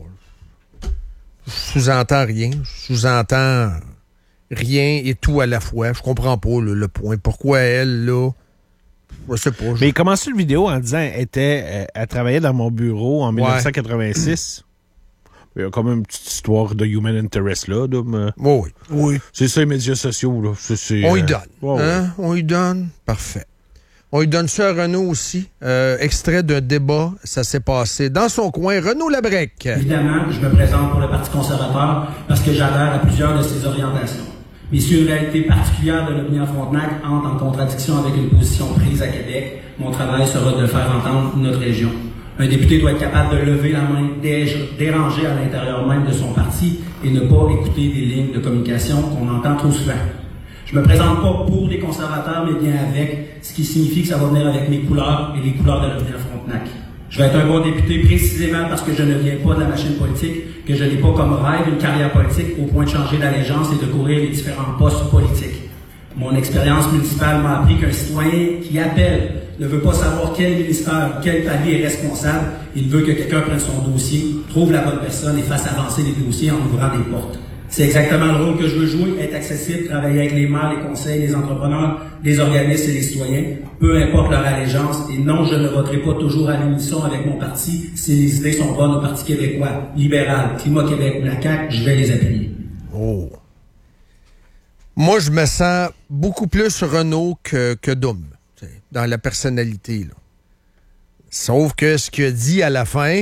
Je sous-entends rien. Je sous-entends rien et tout à la fois. Je comprends pas le, le point. Pourquoi elle, là... Je sais pas. Je... Mais il commençait le vidéo en disant qu'elle était, euh, elle travaillait dans mon bureau en dix-neuf cent quatre-vingt-six. Il y a quand même une petite histoire de human interest là. là mais... oh oui. Oui. C'est ça les médias sociaux. Là. C'est, c'est, On y euh... donne. Ouais, hein? ouais. On y donne. Parfait. On lui donne ça à Renaud aussi. Euh, extrait d'un débat, ça s'est passé dans son coin. Renaud Labrec. Évidemment, je me présente pour le Parti conservateur parce que j'adhère à plusieurs de ses orientations. Mais si une réalité particulière de l'opinion Frontenac entre en contradiction avec une position prise à Québec, mon travail sera de faire entendre notre région. Un député doit être capable de lever la main dérangée à l'intérieur même de son parti et ne pas écouter des lignes de communication qu'on entend trop souvent. Je me présente pas pour les conservateurs, mais bien avec, ce qui signifie que ça va venir avec mes couleurs et les couleurs de l'avenir Frontenac. Je vais être un bon député précisément parce que je ne viens pas de la machine politique, que je n'ai pas comme rêve une carrière politique au point de changer d'allégeance et de courir les différents postes politiques. Mon expérience municipale m'a appris qu'un citoyen qui appelle ne veut pas savoir quel ministère, quel palier est responsable, il veut que quelqu'un prenne son dossier, trouve la bonne personne et fasse avancer les dossiers en ouvrant des portes. C'est exactement le rôle que je veux jouer, être accessible, travailler avec les maires, les conseils, les entrepreneurs, les organismes et les citoyens, peu importe leur allégeance. Et non, je ne voterai pas toujours à l'unisson avec mon parti si les idées sont bonnes au Parti québécois, libéral, Climat Québec ou la C A Q, je vais les appuyer. Oh. Moi, je me sens beaucoup plus Renaud que, que Doom, dans la personnalité. Là. Sauf que ce qu'il a dit à la fin,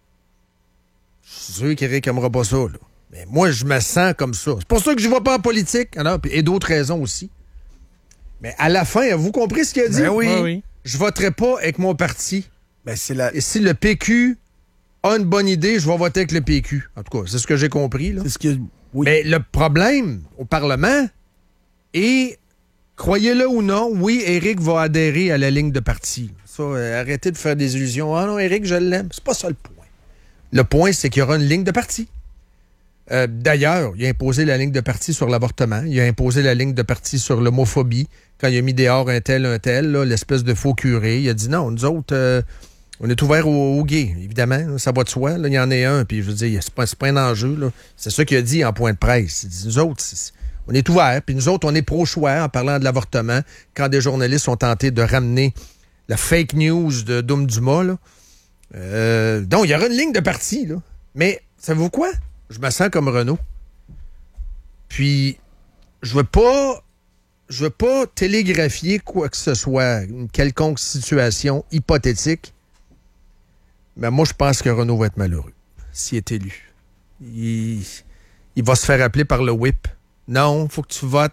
je suis sûr qu'il réclamera pas ça, là. Mais moi, je me sens comme ça. C'est pour ça que je ne vais pas en politique. Alors, et d'autres raisons aussi. Mais à la fin, avez-vous compris ce qu'il a dit? Ben oui. Ah oui. Je ne voterai pas avec mon parti. Ben, c'est la... Et si le P Q a une bonne idée, je vais voter avec le P Q. En tout cas, c'est ce que j'ai compris. Là. C'est ce que... Oui. Mais le problème au Parlement est, croyez-le ou non, oui, Éric va adhérer à la ligne de parti. Ça, euh, arrêtez de faire des illusions. Ah non, Éric, je l'aime. C'est pas ça le point. Le point, c'est qu'il y aura une ligne de parti. Euh, d'ailleurs, il a imposé la ligne de parti sur l'avortement. Il a imposé la ligne de parti sur l'homophobie. Quand il a mis dehors un tel, un tel, là, l'espèce de faux curé, il a dit non, nous autres, euh, on est ouverts aux, aux gays, évidemment. Là, ça va de soi. Là, il y en a un, puis je veux dire, c'est pas, c'est pas un enjeu. Là. C'est ça qu'il a dit en point de presse. Il dit, nous autres, c'est, on est ouverts, puis nous autres, on est pro-choix en parlant de l'avortement quand des journalistes ont tenté de ramener la fake news de Doom Dumas. Là. Euh, donc, il y aura une ligne de parti, là. Mais, savez-vous quoi? Je me sens comme Renaud. Puis, je veux pas, je veux pas télégraphier quoi que ce soit, une quelconque situation hypothétique. Mais moi, je pense que Renaud va être malheureux s'il est élu. Il, il va se faire appeler par le whip. Non, faut que tu votes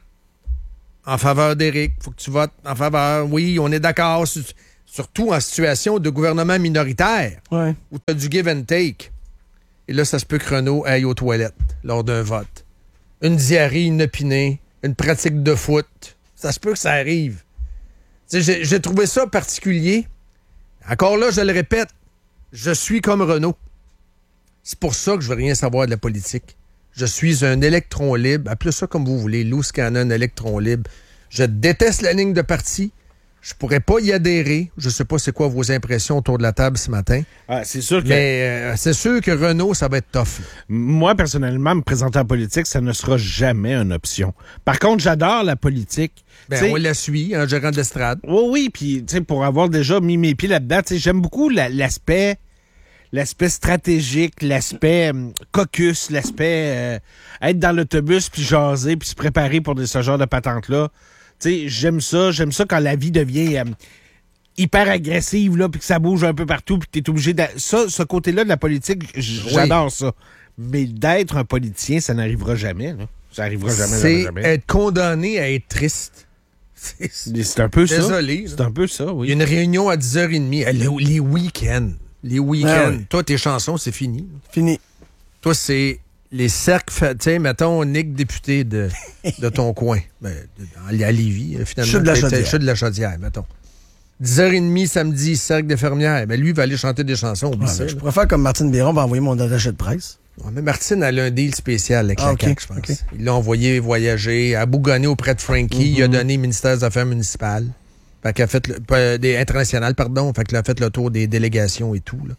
en faveur d'Éric. Faut que tu votes en faveur. Oui, on est d'accord. Surtout en situation de gouvernement minoritaire. Ouais. Où tu as du give and take. Et là, ça se peut que Renaud aille aux toilettes lors d'un vote. Une diarrhée inopinée, une pratique de foot. Ça se peut que ça arrive. J'ai, j'ai trouvé ça particulier. Encore là, je le répète, je suis comme Renaud. C'est pour ça que je veux rien savoir de la politique. Je suis un électron libre. Appelez ça comme vous voulez. Loose Cannon, électron libre. Je déteste la ligne de parti. Je pourrais pas y adhérer. Je sais pas c'est quoi vos impressions autour de la table ce matin. Ah, c'est sûr que... Mais euh, c'est sûr que Renaud, ça va être tough. Moi, personnellement, me présenter en politique, ça ne sera jamais une option. Par contre, j'adore la politique. Ben, T'sais, on la suit, un gérant d'estrade. Oui, oui, puis tu sais, pour avoir déjà mis mes pieds là-dedans, tu sais, j'aime beaucoup la, l'aspect... l'aspect stratégique, l'aspect euh, caucus, l'aspect euh, être dans l'autobus, puis jaser, puis se préparer pour de, ce genre de patente-là. Tu sais, j'aime ça. J'aime ça quand la vie devient euh, hyper agressive, là, puis que ça bouge un peu partout, puis que t'es obligé de... Ça, ce côté-là de la politique, j'adore oui. ça. Mais d'être un politicien, ça n'arrivera jamais, là. Ça n'arrivera jamais, C'est jamais, jamais. être condamné à être triste. C'est, c'est un peu Désolé, ça. Désolé. C'est un peu ça, oui. Il y a une réunion à dix heures trente. Les week-ends. Les week-ends. Ah oui. Toi, tes chansons, c'est fini. Fini. Toi, c'est les cercles, tu sais, mettons, Nick député de, de ton coin. Ben, de, à Lévis, finalement. Chute de la Chaudière. Chute de la Chaudière, mettons. dix heures trente samedi, cercle des fermières. Ben, lui, il va aller chanter des chansons. Ouais, ça, ben, je pourrais faire comme Martine Biron, va envoyer mon attaché de presse. Ouais, mais Martine, elle a un deal spécial avec ah, la okay, C A Q, je pense. Okay. Il l'a envoyé voyager, à Bougonner auprès de Frankie. Mm-hmm. Il a donné le ministère des Affaires municipales. Fait qu'elle a fait le, euh, des internationales, pardon. Fait qu'elle a fait le tour des délégations et tout. Là.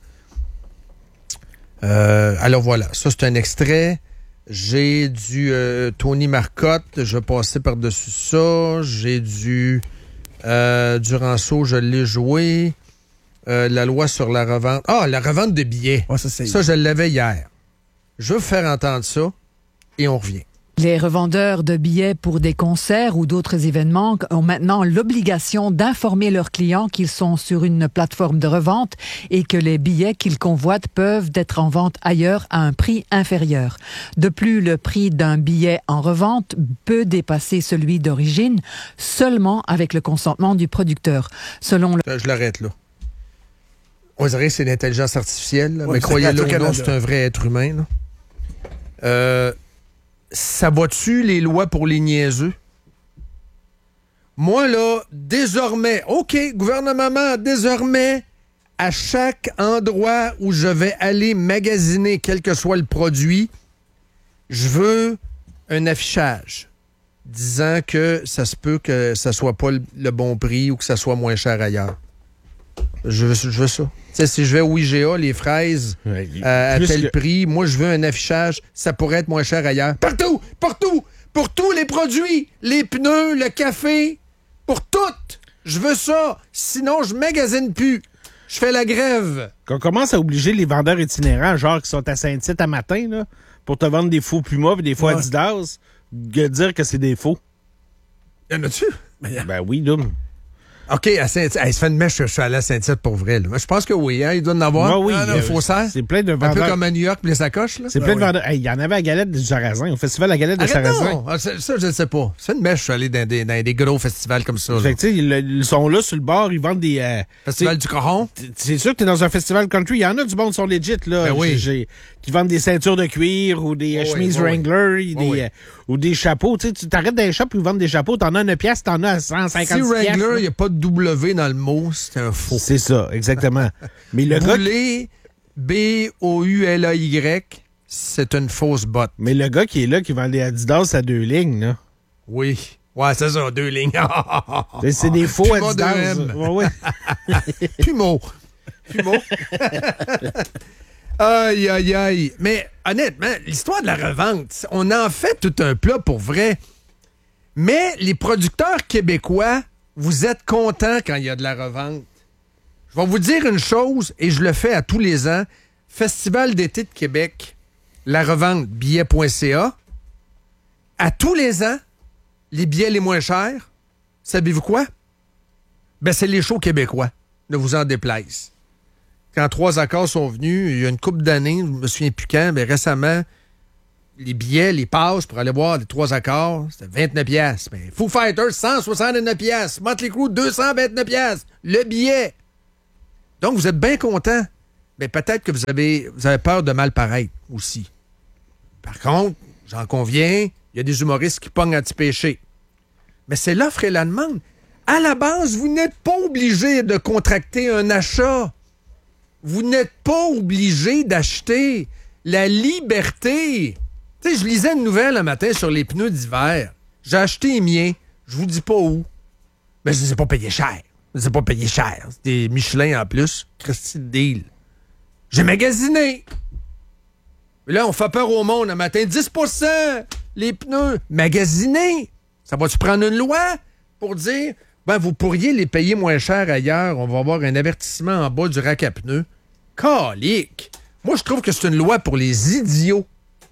Euh, alors voilà, ça c'est un extrait. J'ai du euh, Tony Marcotte, je vais passer par-dessus ça. J'ai du euh, Duranceau, je l'ai joué. Euh, la loi sur la revente. Ah, la revente de billets. Ouais, ça, c'est... ça, je l'avais hier. Je veux faire entendre ça et on revient. Les revendeurs de billets pour des concerts ou d'autres événements ont maintenant l'obligation d'informer leurs clients qu'ils sont sur une plateforme de revente et que les billets qu'ils convoitent peuvent être en vente ailleurs à un prix inférieur. De plus, le prix d'un billet en revente peut dépasser celui d'origine seulement avec le consentement du producteur. Selon le... Je l'arrête là. On dirait que c'est l'intelligence artificielle, là, ouais, mais croyez-le ou non, Canada. c'est un vrai être humain. Là. Euh... Ça va-tu les lois pour les niaiseux? Moi, là, désormais, OK, gouvernement, désormais, à chaque endroit où je vais aller magasiner, quel que soit le produit, je veux un affichage disant que ça se peut que ça soit pas le, le bon prix ou que ça soit moins cher ailleurs. Je veux, je veux ça. Tu sais, si je vais au I G A, les fraises Ouais, euh, à plus tel le- prix, moi, je veux un affichage, ça pourrait être moins cher ailleurs. Partout! Partout! Pour tous les produits! Les pneus, le café, pour tout! Je veux ça! Sinon, je magasine plus. Je fais la grève. Qu'on commence à obliger les vendeurs itinérants, genre qui sont à Saint-Tite à matin, là, pour te vendre des faux Puma et des faux Ouais. Adidas, de dire que c'est des faux. Y en a-tu? Ben oui, là. OK, à Saint-Tite. Hey, ça fait une mèche que je suis allé à Saint-Tite pour vrai. Là. Je pense que oui, hein, il doit en avoir. Ouais, oui, Ah, non, euh, faussaire. c'est plein de Un peu vendeurs. comme à New York, les sacoches. Là. C'est plein de vendeurs. Hey, il y en avait à Galette du Sarrasin, au festival à Galette de Arrête Sarrasin. non! Ah, ça, ça, je ne sais pas. C'est une mèche, je suis allé dans des, dans des gros festivals comme ça. là. Fait que, tu sais, ils, ils sont là sur le bord, ils vendent des. euh, Festival t'sais, du Coron. t- C'est sûr que t'es dans un festival country. Il y en a du monde qui sont legit, là. Ben oui. J'ai- j'ai- qui vendent des ceintures de cuir ou des euh, Oh oui, chemises oh oui. Wrangler des, Oh oui. euh, ou des chapeaux. Tu sais, tu t'arrêtes dans les shops, ils vendent des chapeaux. T'en as une pièce, t'en as à cent Si cinquante Wrangler, il n'y a pas de W dans le mot, c'est un faux. C'est ça, exactement. Mais le gars. Boulet, B O U L A Y, c'est une fausse botte. Mais le gars qui est là, qui vend des Adidas à deux lignes, là. Oui. Ouais, c'est ça, deux lignes. C'est- C'est des faux Puma Adidas. deux M. Ouais, ouais. Pumo. Pumo. Aïe, aïe, aïe. Mais honnêtement, l'histoire de la revente, on en fait tout un plat pour vrai. Mais les producteurs québécois, vous êtes contents quand il y a de la revente. Je vais vous dire une chose, et je le fais à tous les ans. Festival d'été de Québec, la revente billets point c a. À tous les ans, les billets les moins chers, savez-vous quoi? Ben, c'est les shows québécois. Ne vous en déplaise. Quand Trois Accords sont venus, il y a une couple d'années, je me souviens plus quand, mais récemment, les billets, les passes pour aller voir les Trois Accords, c'était vingt-neuf piastres. Mais Foo Fighters, cent soixante-neuf piastres. Motley Crue, deux cent vingt-neuf piastres. Le billet. Donc, vous êtes bien content. Mais peut-être que vous avez, vous avez peur de mal paraître aussi. Par contre, j'en conviens, il y a des humoristes qui pognent à petit péché. Mais c'est l'offre et la demande. À la base, vous n'êtes pas obligé de contracter un achat. Vous n'êtes pas obligé d'acheter. La liberté. Tu sais, je lisais une nouvelle un matin sur les pneus d'hiver. J'ai acheté les miens. Je vous dis pas où. Mais je ne les ai pas payés cher. Je ne les ai pas payés cher. C'est des Michelin en plus. Christy de deal. J'ai magasiné. Mais là, on fait peur au monde un matin. dix pour cent les pneus. Magasiné. Ça va-tu prendre une loi pour dire, ben, vous pourriez les payer moins cher ailleurs. On va avoir un avertissement en bas du rack à pneus. Calique. Moi, je trouve que c'est une loi pour les idiots.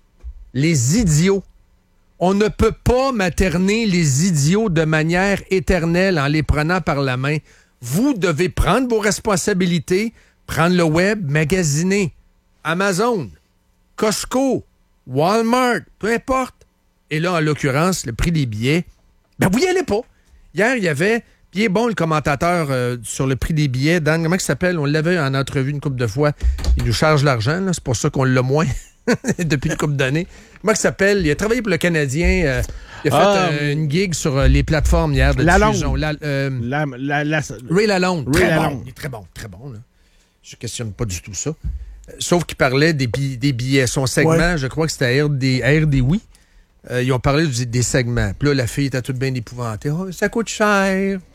Les idiots. On ne peut pas materner les idiots de manière éternelle en les prenant par la main. Vous devez prendre vos responsabilités, prendre le web, magasiner. Amazon, Costco, Walmart, peu importe. Et là, en l'occurrence, le prix des billets, ben vous y allez pas. Hier, il y avait, puis il est bon le commentateur euh, sur le prix des billets, Dan, comment il s'appelle? On l'avait en entrevue une couple de fois. Il nous charge l'argent, là, c'est pour ça qu'on l'a moins depuis une couple d'années. Comment il s'appelle? Il a travaillé pour le Canadien. Euh, il a fait Ah, euh, une gig sur euh, les plateformes hier de Lalonde. diffusion. La, euh, La, la, la, Ray Lalonde. Ray Très Lalonde. bon. Il est très bon, très bon. Là. Je questionne pas du tout ça. Euh, sauf qu'il parlait des, bi- des billets. Son segment, Ouais. je crois que c'était à R D, à R D oui. Euh, ils ont parlé du- des segments. Puis là, la fille était toute bien épouvantée. Oh, ça coûte cher.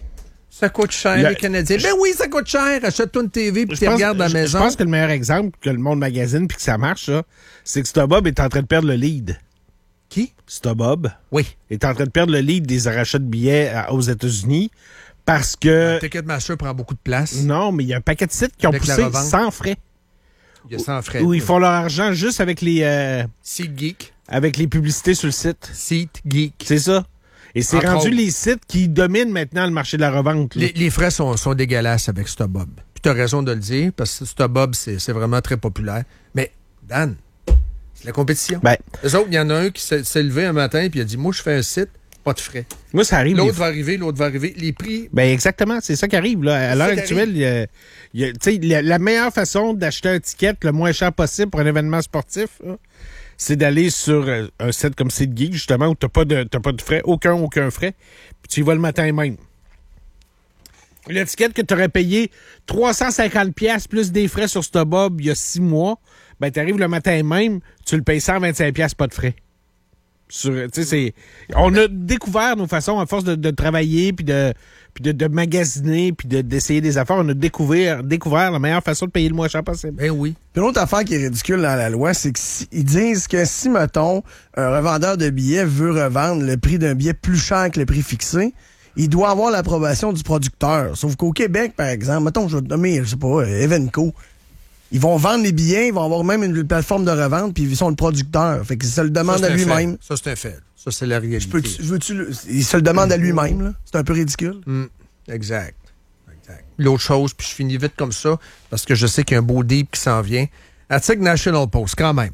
Ça coûte cher, Le- les Canadiens. Ben oui, ça coûte cher. Achète-toi une T V puis Je tu pense- regardes à la je- maison. Je pense que le meilleur exemple que le monde magazine puis que ça marche, là, c'est que StubHub est en train de perdre le lead. Qui? StubHub Oui. est en train de perdre le lead des rachats de billets à- aux États-Unis parce que... Ticketmaster prend beaucoup de place. Non, mais il y a un paquet de sites qui ont Avec la poussé revente. sans frais. Il y a cent frais. Où ils font leur argent juste avec les, euh, SeatGeek. avec les publicités sur le site. SeatGeek. C'est ça. Et c'est Entre rendu autres. les sites qui dominent maintenant le marché de la revente. là. Les, les frais sont, sont dégueulasses avec StubHub. Puis tu as raison de le dire, parce que StubHub, c'est c'est vraiment très populaire. Mais, Dan, c'est la compétition. Ben, Eux autres, il y en a un qui s'est s'est levé un matin et il a dit, moi, je fais un site, pas de frais. moi, ça arrive. L'autre les- va arriver, l'autre va arriver. Les prix, Ben exactement, c'est ça qui arrive. Là. À C'est l'heure ça qui actuelle, il y a- il y a- tu sais, la, la meilleure façon d'acheter un ticket le moins cher possible pour un événement sportif, là, c'est d'aller sur euh, un site comme SeatGeek, justement, où tu n'as pas, de- t'as pas de frais, aucun, aucun frais, puis tu y vas le matin même. Le ticket que tu aurais payé trois cent cinquante dollars plus des frais sur StubHub il y a six mois, ben tu arrives le matin même, tu le payes cent vingt-cinq dollars, pas de frais. Sur, tu sais, c'est, on a découvert nos façons, à force de, de travailler, puis de, puis de, de magasiner, puis de, d'essayer des affaires, on a découvert, découvert la meilleure façon de payer le moins cher possible. ben oui. Puis l'autre affaire qui est ridicule dans la loi, c'est qu'ils disent que si, mettons, un revendeur de billets veut revendre le prix d'un billet plus cher que le prix fixé, il doit avoir l'approbation du producteur. Sauf qu'au Québec, par exemple, mettons, je vais te nommer, je sais pas, euh, Evenco, ils vont vendre les billets, ils vont avoir même une plateforme de revente, puis ils sont le producteur. Fait qu'ils se le demandent Ça, à c'est un lui-même. fait. Ça, c'est un fait. Ça, c'est la réalité. Je peux, veux-tu, le- il se le demande à lui-même, là. C'est un peu ridicule. Mm, exact. exact. L'autre chose, puis je finis vite comme ça, parce que je sais qu'il y a un beau deep qui s'en vient. Article National Post, quand même.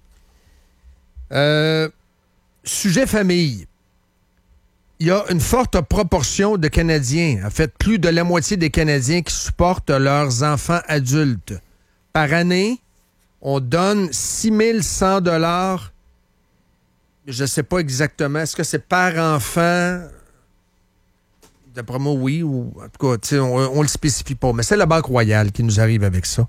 Euh, sujet famille. Il y a une forte proportion de Canadiens, en fait, plus de la moitié des Canadiens qui supportent leurs enfants adultes. Par année, on donne six mille cent dollars. Je ne sais pas exactement. Est-ce que c'est par enfant? D'après moi, oui. Ou, en tout cas, tu sais, on ne le spécifie pas. Mais c'est la Banque Royale qui nous arrive avec ça.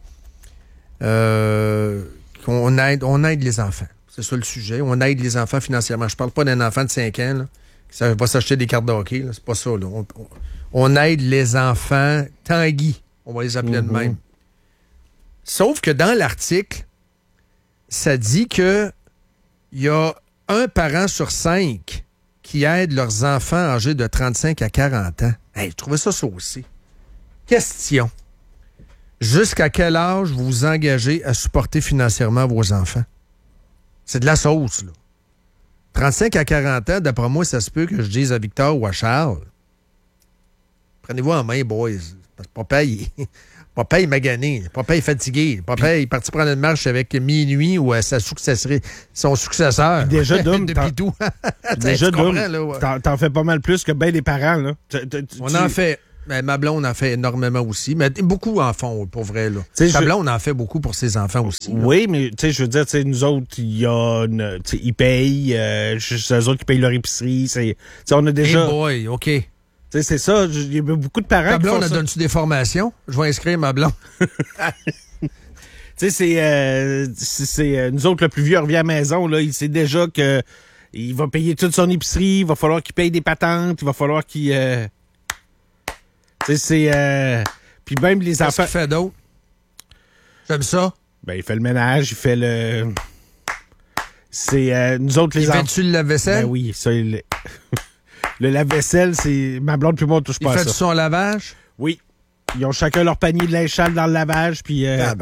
Euh, on, aide, on aide les enfants. C'est ça le sujet. On aide les enfants financièrement. Je parle pas d'un enfant de cinq ans là, qui ne savait pas s'acheter des cartes de hockey. Là. C'est pas ça. Là. On, on, on aide les enfants Tanguy. On va les appeler mm-hmm. de même. Sauf que dans l'article, ça dit que il y a un parent sur cinq qui aide leurs enfants âgés de trente-cinq à quarante ans. Hey, je trouvais ça ça aussi. Question. Jusqu'à quel âge vous vous engagez à supporter financièrement vos enfants? C'est de la sauce, là. trente-cinq à quarante ans, d'après moi, ça se peut que je dise à Victor ou à Charles, prenez-vous en main, boys. Parce que papa, il, papa, il est magané. Papa, il est fatigué. Papa, il est parti prendre une marche avec Minuit ou sa successerie, son successeur. Puis déjà, Dom, depuis tout. déjà, Dom, là, ouais. t'en, t'en fais pas mal plus que bien les parents. Là. Tu, tu, On tu... en fait. Ben, ma blonde en fait énormément aussi. Mais beaucoup en font, pour vrai. Là. T'sais, ma je... blonde en fait beaucoup pour ses enfants aussi. Là. Oui, mais tu sais, je veux dire, nous autres, il y a une, ils payent. Euh, c'est eux autres qui payent leur épicerie. C'est, on a déjà... Hey boy, OK. T'sais, c'est ça, il y a beaucoup de parents ta qui font blonde, ça. donne-tu des formations? Je vais inscrire ma blonde. Tu sais, c'est, euh, c'est, c'est euh, nous autres, le plus vieux revient à la maison, là, il sait déjà que il va payer toute son épicerie, il va falloir qu'il paye des patentes, il va falloir qu'il... Euh, tu sais, c'est... Euh, puis même les Qu'est-ce enfants... qu'il fait d'autre? J'aime ça. Ben, il fait le ménage, il fait le... C'est... Euh, nous autres, les il enfants... fait-tu le lave-vaisselle? Ben oui, ça, il... Le lave-vaisselle, c'est... Ma blonde, plus moi, touche il pas à ça. Il fait son lavage? Oui. Ils ont chacun leur panier de linge sale dans le lavage, puis... Euh, ah,